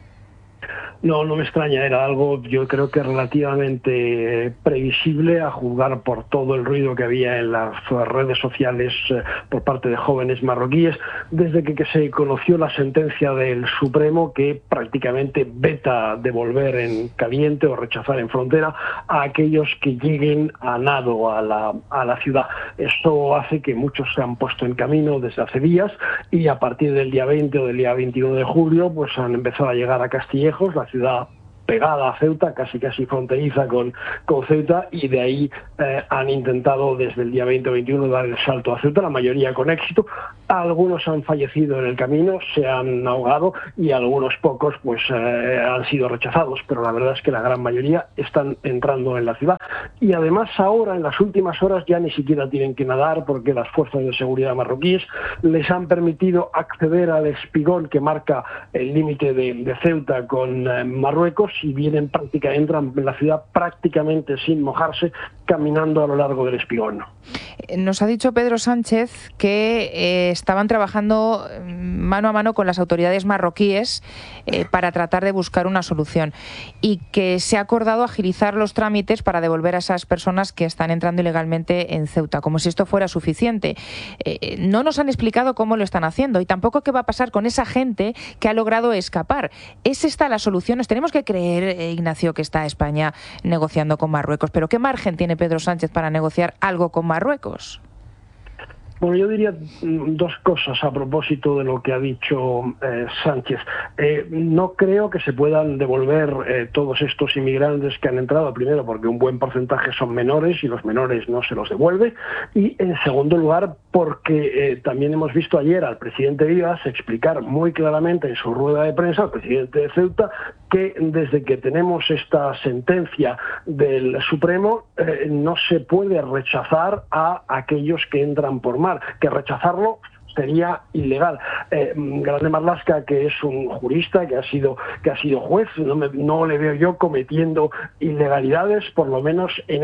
No, no me extraña, era algo yo creo que relativamente previsible a juzgar por todo el ruido que había en las redes sociales por parte de jóvenes marroquíes desde que se conoció la sentencia del Supremo que prácticamente veta devolver en caliente o rechazar en frontera a aquellos que lleguen a nado a la ciudad. Esto hace que muchos se han puesto en camino desde hace días y a partir del día 20 o del día 21 de julio pues han empezado a llegar a Castillejos, la ciudad pegada a Ceuta, casi fronteriza con Ceuta, y de ahí han intentado desde el día 20 o 21 dar el salto a Ceuta, la mayoría con éxito. Algunos han fallecido en el camino, se han ahogado y algunos pocos pues han sido rechazados, pero la verdad es que la gran mayoría están entrando en la ciudad. Y además ahora, en las últimas horas, ya ni siquiera tienen que nadar porque las fuerzas de seguridad marroquíes les han permitido acceder al espigón que marca el límite de Ceuta con Marruecos y entran en la ciudad prácticamente sin mojarse, caminando a lo largo del espigón. Nos ha dicho Pedro Sánchez que estaban trabajando mano a mano con las autoridades marroquíes para tratar de buscar una solución y que se ha acordado agilizar los trámites para devolver a esas personas que están entrando ilegalmente en Ceuta, como si esto fuera suficiente. No nos han explicado cómo lo están haciendo y tampoco qué va a pasar con esa gente que ha logrado escapar. ¿Es esta la solución? Nos tenemos que creer, Ignacio, que está España negociando con Marruecos, pero ¿qué margen tiene Pedro Sánchez para negociar algo con Marruecos? Bueno, yo diría dos cosas a propósito de lo que ha dicho Sánchez. No creo que se puedan devolver todos estos inmigrantes que han entrado, primero porque un buen porcentaje son menores y los menores no se los devuelve, y en segundo lugar porque también hemos visto ayer al presidente Vivas explicar muy claramente en su rueda de prensa, al presidente de Ceuta, que desde que tenemos esta sentencia del Supremo no se puede rechazar a aquellos que entran por mar, que rechazarlo sería ilegal. Grande Marlaska, que es un jurista, que ha sido juez, no le veo yo cometiendo ilegalidades, por lo menos en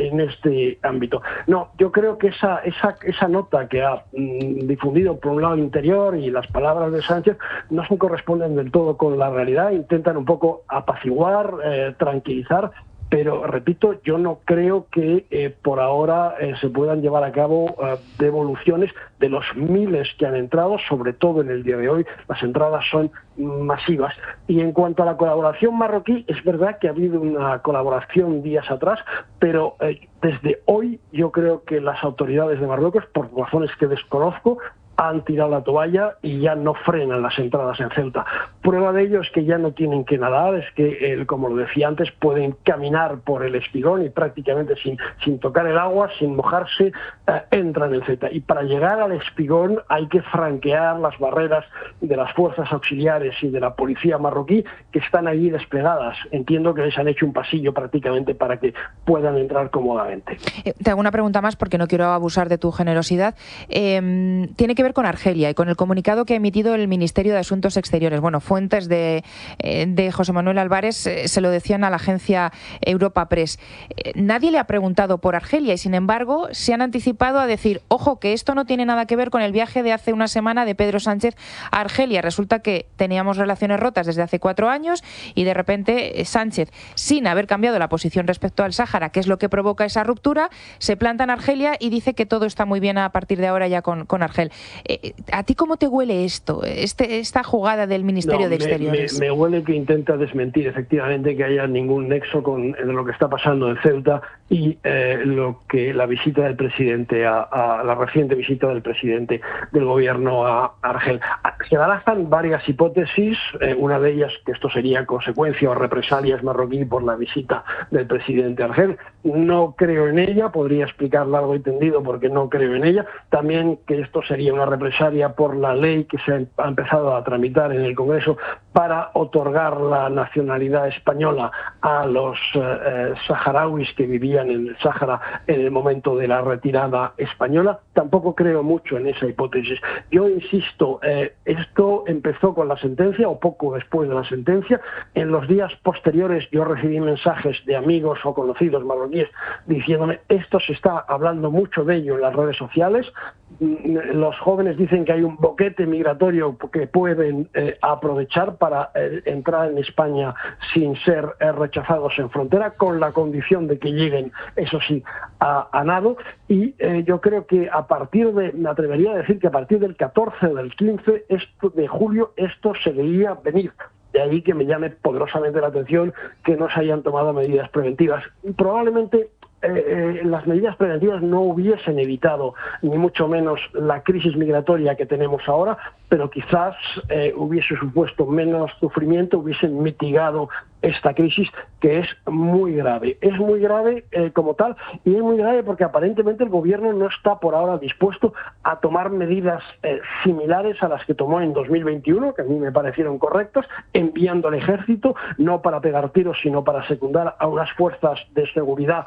este ámbito. No, yo creo que esa nota que ha difundido por un lado Interior y las palabras de Sánchez no se corresponden del todo con la realidad, intentan un poco apaciguar, tranquilizar, pero repito, yo no creo que por ahora se puedan llevar a cabo devoluciones de los miles que han entrado, sobre todo en el día de hoy. Las entradas son masivas. Y en cuanto a la colaboración marroquí, es verdad que ha habido una colaboración días atrás, pero desde hoy yo creo que las autoridades de Marruecos, por razones que desconozco, han tirado la toalla y ya no frenan las entradas en Ceuta. Prueba de ello es que ya no tienen que nadar, es que, como lo decía antes, pueden caminar por el espigón y prácticamente sin tocar el agua, sin mojarse, entran en Ceuta. Y para llegar al espigón hay que franquear las barreras de las fuerzas auxiliares y de la policía marroquí que están allí desplegadas. Entiendo que les han hecho un pasillo prácticamente para que puedan entrar cómodamente. Te hago una pregunta más porque no quiero abusar de tu generosidad. Tiene que ver con Argelia y con el comunicado que ha emitido el Ministerio de Asuntos Exteriores. Bueno, fuentes de José Manuel Álvarez se lo decían a la agencia Europa Press. Nadie le ha preguntado por Argelia y, sin embargo, se han anticipado a decir, ojo, que esto no tiene nada que ver con el viaje de hace una semana de Pedro Sánchez a Argelia. Resulta que teníamos relaciones rotas desde hace 4 años y, de repente, Sánchez, sin haber cambiado la posición respecto al Sáhara, que es lo que provoca esa ruptura, se planta en Argelia y dice que todo está muy bien a partir de ahora ya con Argel. ¿A ti cómo te huele esto, esta jugada del Ministerio Ministerio de Exteriores. Me huele que intenta desmentir efectivamente que haya ningún nexo con lo que está pasando en Ceuta y la visita del presidente, a la reciente visita del presidente del gobierno a Argel. Se barajan varias hipótesis, una de ellas que esto sería consecuencia o represalias marroquí por la visita del presidente a Argel. No creo en ella, podría explicar largo y tendido porque no creo en ella. También que esto sería una represalia por la ley que se ha empezado a tramitar en el Congreso para otorgar la nacionalidad española a los saharauis que vivían en el Sáhara en el momento de la retirada española. Tampoco creo mucho en esa hipótesis. Yo insisto, esto empezó con la sentencia o poco después de la sentencia. En los días posteriores yo recibí mensajes de amigos o conocidos marroquíes diciéndome esto se está hablando mucho de ello en las redes sociales. Los jóvenes dicen que hay un boquete migratorio que pueden aprovechar para entrar en España sin ser rechazados en frontera, con la condición de que lleguen, eso sí, a nado. Y yo creo que me atrevería a decir que a partir del 14 o del 15 de julio esto se veía venir. De ahí que me llame poderosamente la atención que no se hayan tomado medidas preventivas. Probablemente las medidas preventivas no hubiesen evitado ni mucho menos la crisis migratoria que tenemos ahora, pero quizás hubiese supuesto menos sufrimiento, hubiesen mitigado esta crisis que es muy grave. Es muy grave como tal, y es muy grave porque aparentemente el gobierno no está por ahora dispuesto a tomar medidas similares a las que tomó en 2021, que a mí me parecieron correctas, enviando al ejército, no para pegar tiros, sino para secundar a unas fuerzas de seguridad,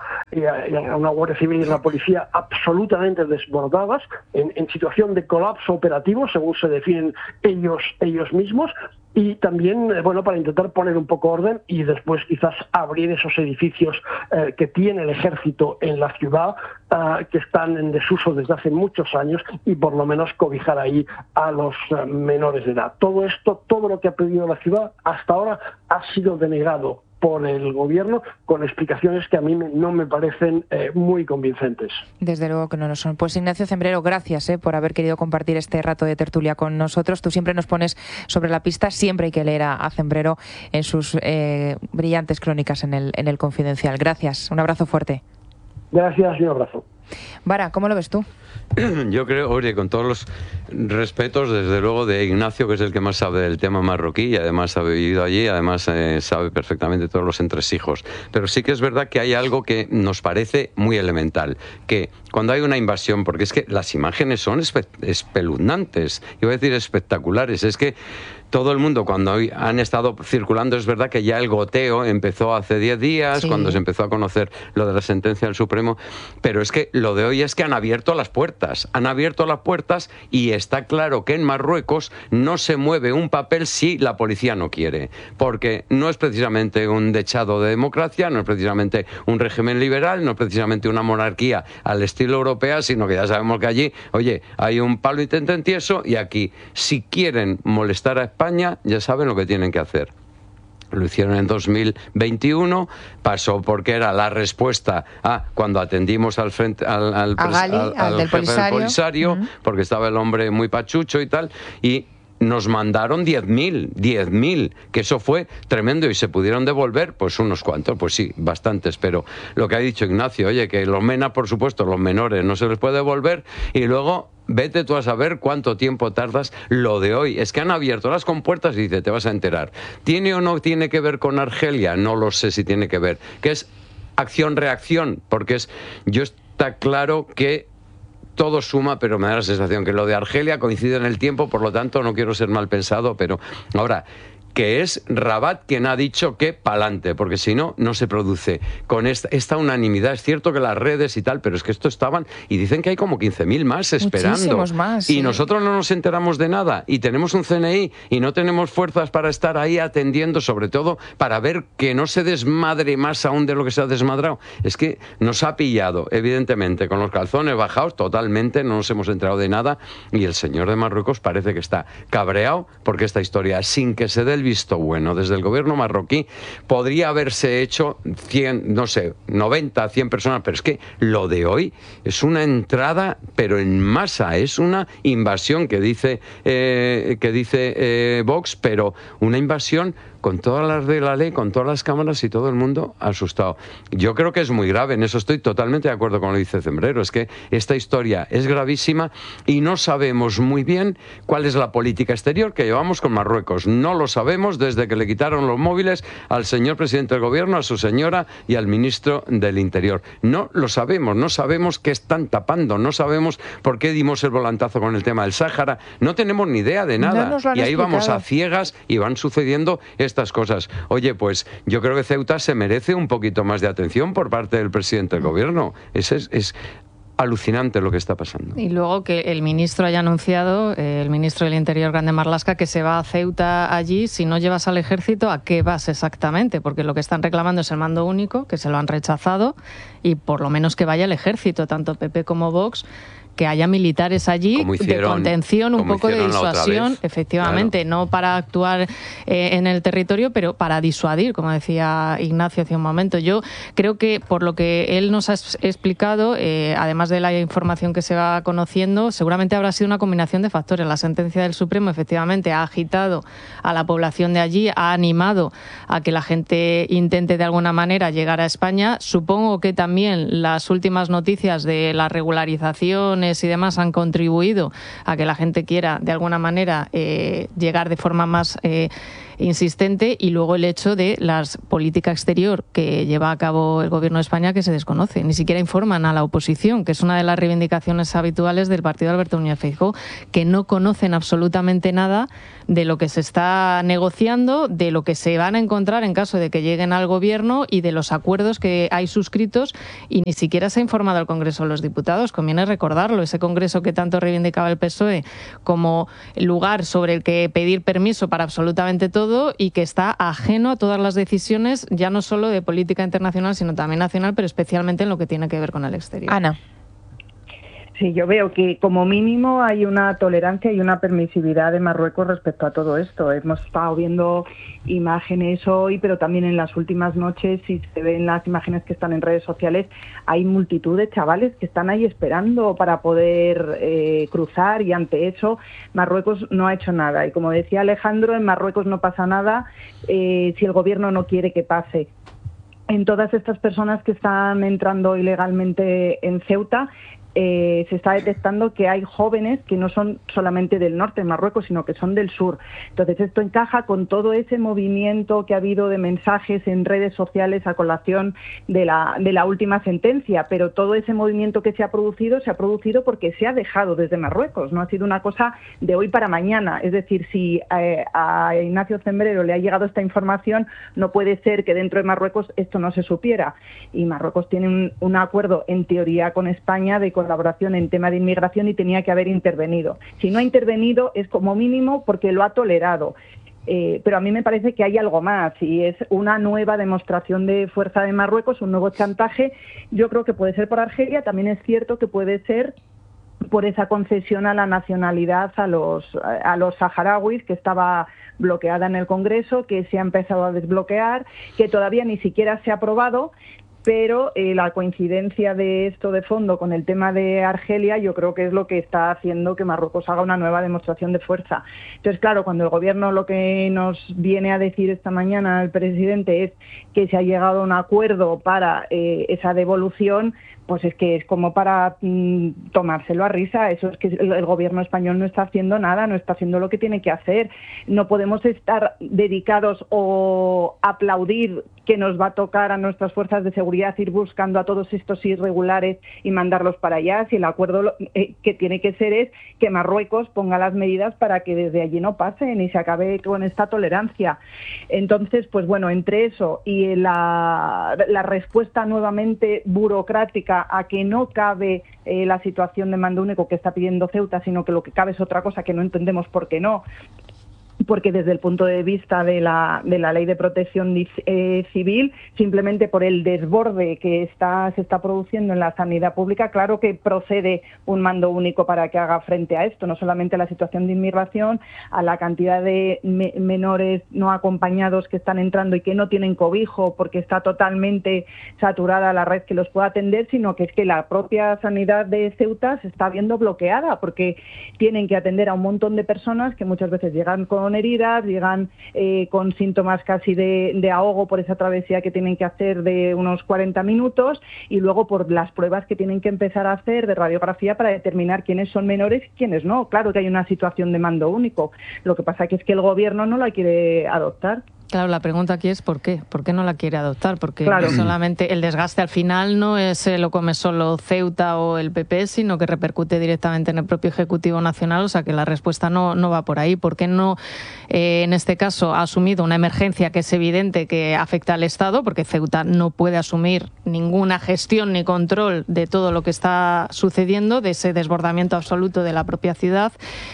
a una Guardia Civil y una policía absolutamente desbordadas, en situación de colapso operativo, según se definen ellos mismos. Y también, para intentar poner un poco orden y después quizás abrir esos edificios que tiene el ejército en la ciudad, que están en desuso desde hace muchos años, y por lo menos cobijar ahí a los menores de edad. Todo esto, todo lo que ha pedido la ciudad hasta ahora ha sido denegado por el gobierno con explicaciones que a mí no me parecen muy convincentes. Desde luego que no lo son. Pues Ignacio Zembrero, gracias por haber querido compartir este rato de tertulia con nosotros. Tú siempre nos pones sobre la pista, siempre hay que leer a Zembrero en sus brillantes crónicas en el Confidencial. Gracias, un abrazo fuerte. Gracias y un abrazo. Vara, ¿cómo lo ves tú? Yo creo, oye, con todos los respetos, desde luego, de Ignacio, que es el que más sabe del tema marroquí y además ha vivido allí, además sabe perfectamente todos los entresijos. Pero sí que es verdad que hay algo que nos parece muy elemental, que cuando hay una invasión, porque es que las imágenes son espeluznantes, iba a decir espectaculares, es que todo el mundo, cuando han estado circulando, es verdad que ya el goteo empezó hace 10 días, sí, cuando se empezó a conocer lo de la sentencia del Supremo, pero es que lo de hoy es que han abierto las puertas y está claro que en Marruecos no se mueve un papel si la policía no quiere, porque no es precisamente un dechado de democracia, no es precisamente un régimen liberal, no es precisamente una monarquía al estilo europea, sino que ya sabemos que allí, oye, hay un palo intento entieso, y aquí, si quieren molestar a España, ya saben lo que tienen que hacer. Lo hicieron en 2021, pasó porque era la respuesta a cuando atendimos al frente al jefe del Polisario, porque estaba el hombre muy pachucho y tal, y nos mandaron 10.000, que eso fue tremendo, y se pudieron devolver, pues unos cuantos, pues sí, bastantes, pero lo que ha dicho Ignacio, oye, que los MENA, por supuesto, los menores no se les puede devolver, y luego vete tú a saber cuánto tiempo tardas. Lo de hoy es que han abierto las compuertas y dice, te vas a enterar. ¿Tiene o no tiene que ver con Argelia? No lo sé si tiene que ver. ¿Qué es acción-reacción? Porque está claro que todo suma, pero me da la sensación que lo de Argelia coincide en el tiempo, por lo tanto no quiero ser mal pensado, pero ahora, que es Rabat quien ha dicho que pa'lante, porque si no, no se produce con esta unanimidad. Es cierto que las redes y tal, pero es que esto estaban, y dicen que hay como 15.000 más esperando. Muchísimos más, y sí. Nosotros no nos enteramos de nada, y tenemos un CNI, y no tenemos fuerzas para estar ahí atendiendo, sobre todo para ver que no se desmadre más aún de lo que se ha desmadrado. Es que nos ha pillado, evidentemente, con los calzones bajados, totalmente, no nos hemos enterado de nada, y el señor de Marruecos parece que está cabreado, porque esta historia, sin que se dé el visto bueno desde el gobierno marroquí, podría haberse hecho 100, no sé, 90, 100 personas, pero es que lo de hoy es una entrada, pero en masa, es una invasión que dice Vox, pero una invasión con todas las de la ley, con todas las cámaras y todo el mundo asustado. Yo creo que es muy grave, en eso estoy totalmente de acuerdo con lo que dice Zembrero, es que esta historia es gravísima y no sabemos muy bien cuál es la política exterior que llevamos con Marruecos. No lo sabemos desde que le quitaron los móviles al señor presidente del gobierno, a su señora y al ministro del Interior. No lo sabemos, no sabemos qué están tapando, no sabemos por qué dimos el volantazo con el tema del Sáhara, no tenemos ni idea de nada. Y ahí vamos a ciegas y van sucediendo estas cosas. Oye, pues yo creo que Ceuta se merece un poquito más de atención por parte del presidente del gobierno. Es alucinante lo que está pasando. Y luego que el ministro haya anunciado, el ministro del Interior, Grande Marlaska, que se va a Ceuta allí. Si no llevas al ejército, ¿a qué vas exactamente? Porque lo que están reclamando es el mando único, que se lo han rechazado, y por lo menos que vaya el ejército, tanto PP como Vox, que haya militares allí de contención, un poco de disuasión, efectivamente, claro. No para actuar en el territorio, pero para disuadir, como decía Ignacio hace un momento. Yo creo que, por lo que él nos ha explicado, además de la información que se va conociendo, seguramente habrá sido una combinación de factores. La sentencia del Supremo, efectivamente, ha agitado a la población de allí, ha animado a que la gente intente de alguna manera llegar a España. Supongo que también las últimas noticias de la regularización y demás han contribuido a que la gente quiera de alguna manera llegar de forma más insistente, y luego el hecho de la política exterior que lleva a cabo el gobierno de España, que se desconoce, ni siquiera informan a la oposición, que es una de las reivindicaciones habituales del partido de Alberto Núñez Feijóo, que no conocen absolutamente nada de lo que se está negociando, de lo que se van a encontrar en caso de que lleguen al gobierno y de los acuerdos que hay suscritos, y ni siquiera se ha informado al Congreso de los Diputados. Conviene recordarlo, ese Congreso que tanto reivindicaba el PSOE como lugar sobre el que pedir permiso para absolutamente todo, y que está ajeno a todas las decisiones, ya no solo de política internacional, sino también nacional, pero especialmente en lo que tiene que ver con el exterior. Ana. Sí, yo veo que como mínimo hay una tolerancia y una permisividad de Marruecos respecto a todo esto. Hemos estado viendo imágenes hoy, pero también en las últimas noches, si se ven las imágenes que están en redes sociales, hay multitud de chavales que están ahí esperando para poder cruzar, y ante eso Marruecos no ha hecho nada. Y como decía Alejandro, en Marruecos no pasa nada si el gobierno no quiere que pase. En todas estas personas que están entrando ilegalmente en Ceuta, se está detectando que hay jóvenes que no son solamente del norte de Marruecos, sino que son del sur. Entonces esto encaja con todo ese movimiento que ha habido de mensajes en redes sociales a colación de la última sentencia, pero todo ese movimiento que se ha producido porque se ha dejado desde Marruecos, no ha sido una cosa de hoy para mañana. Es decir, si a Ignacio Zembrero le ha llegado esta información, no puede ser que dentro de Marruecos esto no se supiera. Y Marruecos tiene un acuerdo, en teoría, con España de colaboración en tema de inmigración, y tenía que haber intervenido. Si no ha intervenido es como mínimo porque lo ha tolerado. Pero a mí me parece que hay algo más, y es una nueva demostración de fuerza de Marruecos, un nuevo chantaje. Yo creo que puede ser por Argelia, también es cierto que puede ser por esa concesión a la nacionalidad a los saharauis, que estaba bloqueada en el Congreso, que se ha empezado a desbloquear, que todavía ni siquiera se ha aprobado. Pero la coincidencia de esto de fondo con el tema de Argelia, yo creo que es lo que está haciendo que Marruecos haga una nueva demostración de fuerza. Entonces, claro, cuando el gobierno lo que nos viene a decir esta mañana el presidente es que se ha llegado a un acuerdo para esa devolución, pues es que es como para tomárselo a risa. Eso es que el gobierno español no está haciendo nada, no está haciendo lo que tiene que hacer. No podemos estar dedicados o aplaudir que nos va a tocar a nuestras fuerzas de seguridad ir buscando a todos estos irregulares y mandarlos para allá, si el acuerdo que tiene que ser es que Marruecos ponga las medidas para que desde allí no pasen y se acabe con esta tolerancia. Entonces, pues bueno, entre eso y la respuesta nuevamente burocrática a que no cabe la situación de mando único que está pidiendo Ceuta, sino que lo que cabe es otra cosa que no entendemos por qué no. porque desde el punto de vista de la ley de protección civil, simplemente por el desborde que se está produciendo en la sanidad pública, claro que procede un mando único para que haga frente a esto, no solamente a la situación de inmigración, a la cantidad de menores no acompañados que están entrando y que no tienen cobijo porque está totalmente saturada la red que los pueda atender, sino que es que la propia sanidad de Ceuta se está viendo bloqueada porque tienen que atender a un montón de personas que muchas veces llegan con heridas, llegan con síntomas casi de ahogo por esa travesía que tienen que hacer de unos 40 minutos y luego por las pruebas que tienen que empezar a hacer de radiografía para determinar quiénes son menores y quiénes no. Claro que hay una situación de mando único. Lo que pasa que es que el gobierno no la quiere adoptar. Claro, la pregunta aquí es ¿por qué? ¿Por qué no la quiere adoptar? Porque claro, solamente el desgaste al final no es lo come solo Ceuta o el PP, sino que repercute directamente en el propio Ejecutivo Nacional, o sea que la respuesta no va por ahí. ¿Por qué no, en este caso, ha asumido una emergencia que es evidente que afecta al Estado? Porque Ceuta no puede asumir ninguna gestión ni control de todo lo que está sucediendo, de ese desbordamiento absoluto de la propia ciudad.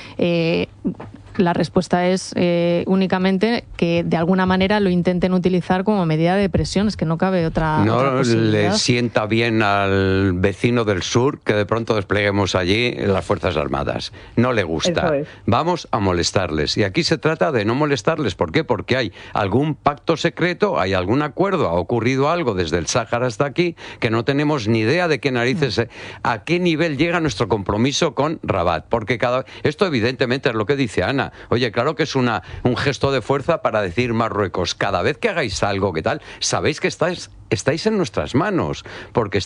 La respuesta es únicamente que de alguna manera lo intenten utilizar como medida de presión, es que no cabe otra posibilidad. Le sienta bien al vecino del sur que de pronto despleguemos allí las Fuerzas Armadas. No le gusta. Eso es. Vamos a molestarles. Y aquí se trata de no molestarles. ¿Por qué? Porque hay algún pacto secreto, hay algún acuerdo, ha ocurrido algo desde el Sáhara hasta aquí que no tenemos ni idea de qué narices, a qué nivel llega nuestro compromiso con Rabat. Porque esto evidentemente es lo que dice Ana. Oye, claro que es un gesto de fuerza para decir Marruecos, cada vez que hagáis algo, ¿qué tal? Sabéis que estáis en nuestras manos, porque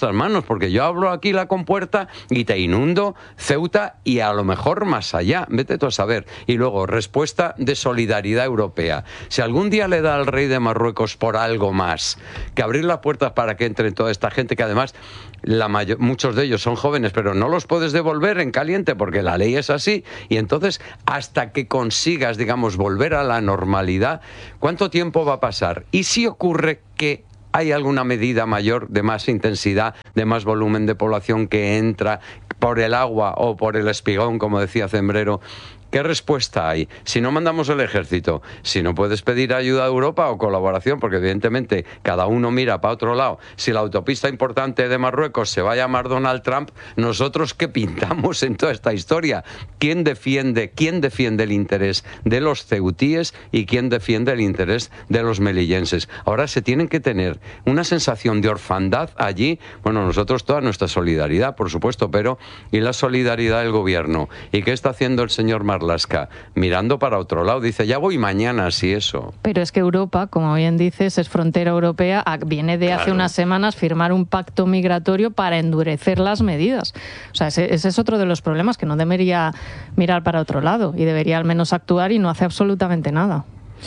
yo abro aquí la compuerta y te inundo Ceuta y a lo mejor más allá, vete tú a saber. Y luego, respuesta de solidaridad europea. Si algún día le da al rey de Marruecos por algo más que abrir las puertas para que entre toda esta gente, que además muchos de ellos son jóvenes, pero no los puedes devolver en caliente porque la ley es así, y entonces hasta que consigas, digamos, volver a la normalidad, ¿cuánto tiempo va a pasar? Y si ocurre que hay alguna medida mayor, de más intensidad, de más volumen de población que entra por el agua o por el espigón, como decía Zembrero, ¿qué respuesta hay? Si no mandamos el ejército, si no puedes pedir ayuda a Europa o colaboración, porque evidentemente cada uno mira para otro lado. Si la autopista importante de Marruecos se va a llamar Donald Trump, ¿nosotros qué pintamos en toda esta historia? ¿Quién defiende el interés de los ceutíes y quién defiende el interés de los melillenses? Ahora se tienen que tener una sensación de orfandad allí. Bueno, nosotros toda nuestra solidaridad, por supuesto, pero ¿y la solidaridad del gobierno? ¿Y qué está haciendo el señor Marlaska? Mirando para otro lado, dice, ya voy mañana, si eso. Pero es que Europa, como bien dices, es frontera europea, viene de hace unas semanas firmar un pacto migratorio para endurecer las medidas. O sea, ese es otro de los problemas, que no debería mirar para otro lado y debería al menos actuar, y no hace absolutamente nada.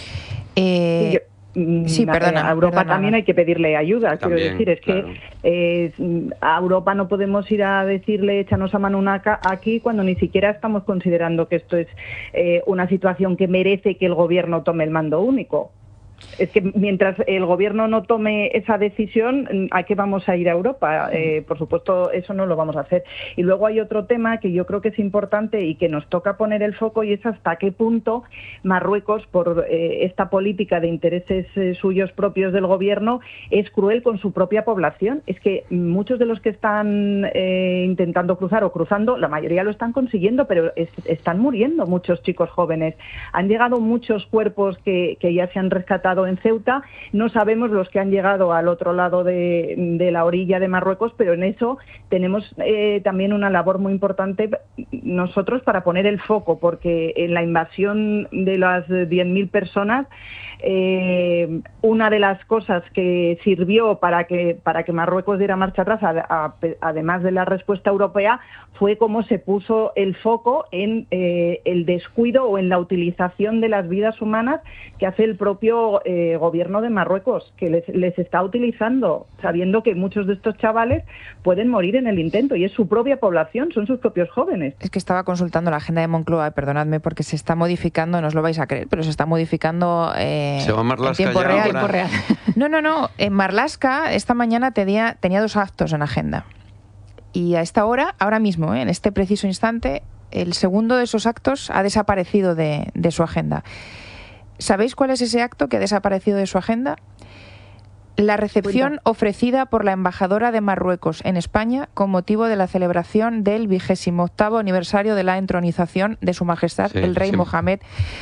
Sí, perdona. A Europa también hay que pedirle ayuda. También, quiero decir, es que a Europa no podemos ir a decirle échanos a mano aquí cuando ni siquiera estamos considerando que esto es una situación que merece que el gobierno tome el mando único. Es que mientras el gobierno no tome esa decisión, ¿a qué vamos a ir a Europa? Por supuesto, eso no lo vamos a hacer. Y luego hay otro tema que yo creo que es importante y que nos toca poner el foco, y es hasta qué punto Marruecos, por esta política de intereses suyos propios del gobierno, es cruel con su propia población. Es que muchos de los que están intentando cruzar o cruzando, la mayoría lo están consiguiendo, pero están muriendo muchos chicos jóvenes. Han llegado muchos cuerpos que ya se han rescatado en Ceuta, no sabemos los que han llegado al otro lado de la orilla de Marruecos, pero en eso tenemos también una labor muy importante nosotros para poner el foco, porque en la invasión de las 10.000 personas, una de las cosas que sirvió para que Marruecos diera marcha atrás, además de la respuesta europea, fue cómo se puso el foco en el descuido o en la utilización de las vidas humanas que hace el propio gobierno de Marruecos, que les está utilizando, sabiendo que muchos de estos chavales pueden morir en el intento, y es su propia población, son sus propios jóvenes. Es que estaba consultando la agenda de Moncloa, perdonadme, porque se está modificando, no os lo vais a creer, pero se está modificando ¿se va a Marlaska en tiempo ya real. ahora? No. En Marlaska esta mañana tenía 2 actos en agenda. Y a esta hora, ahora mismo, en este preciso instante, el segundo de esos actos ha desaparecido de su agenda. ¿Sabéis cuál es ese acto que ha desaparecido de su agenda? La recepción ofrecida por la embajadora de Marruecos en España con motivo de la celebración del 28º aniversario de la entronización de Su Majestad el Rey Mohamed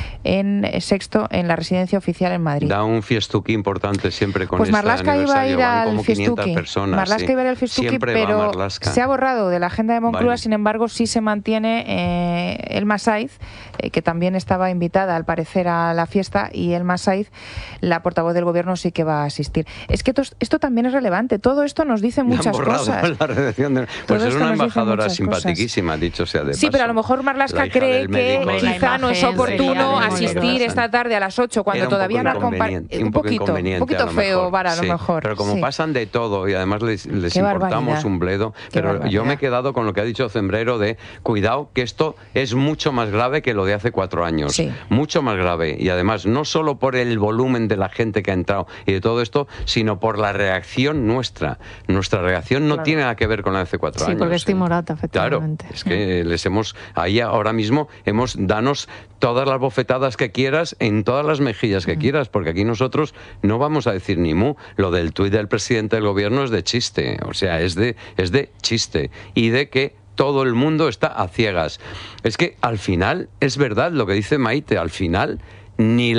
VI en la residencia oficial en Madrid. Da un fiestuki importante siempre con este aniversario. Marlaska iba a ir al fiestuki. Marlaska iba a ir al fiestuki, pero se ha borrado de la agenda de Moncloa. Sin embargo, sí se mantiene Elma Saiz, que también estaba invitada al parecer a la fiesta, y Elma Saiz, la portavoz del gobierno, sí que va a asistir. Es que esto también es relevante. Todo esto nos dice muchas cosas. La redacción de... Pues es una embajadora simpaticísima, dicho sea de paso. Sí, pero a lo mejor Marlaska cree que quizá no es oportuno asistir esta tarde a las 8 cuando todavía no ha compartido. Un poquito feo para a lo mejor. Pero como pasan de todo y además les importamos un bledo. Pero yo me he quedado con lo que ha dicho Cembrero de cuidado, que esto es mucho más grave que lo de hace 4 años. Mucho más grave. Y además no solo por el volumen de la gente que ha entrado y de todo esto, sino por la reacción nuestra. Nuestra reacción no tiene nada que ver con la de hace 4 años. Sí, porque es timorata, efectivamente. Claro, es que les hemos, ahí ahora mismo, danos todas las bofetadas que quieras en todas las mejillas que quieras, porque aquí nosotros no vamos a decir ni mu. Lo del tuit del presidente del gobierno es de chiste, o sea, es de chiste. Y de que todo el mundo está a ciegas. Es que al final, es verdad lo que dice Maite, al final ni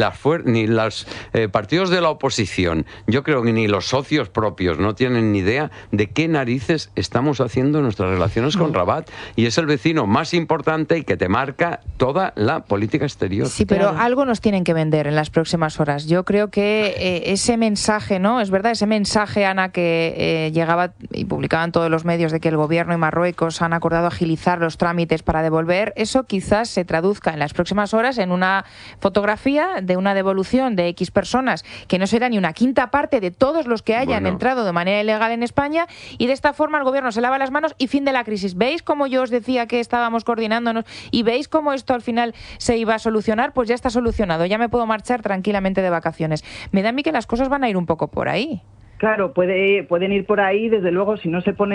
los partidos de la oposición, yo creo que ni los socios propios no tienen ni idea de qué narices estamos haciendo en nuestras relaciones con Rabat, y es el vecino más importante y que te marca toda la política exterior. Sí, pero algo nos tienen que vender en las próximas horas. Yo creo que ese mensaje, ¿no? Es verdad, ese mensaje, Ana, que llegaba y publicaban todos los medios de que el gobierno y Marruecos han acordado agilizar los trámites para devolver, eso quizás se traduzca en las próximas horas en una fotografía de una devolución de X personas que no será ni una quinta parte de todos los que hayan entrado de manera ilegal en España, y de esta forma el gobierno se lava las manos y fin de la crisis. ¿Veis cómo yo os decía que estábamos coordinándonos y veis cómo esto al final se iba a solucionar? Pues ya está solucionado, ya me puedo marchar tranquilamente de vacaciones. Me da a mí que las cosas van a ir un poco por ahí. Claro, pueden ir por ahí, desde luego, si no se pone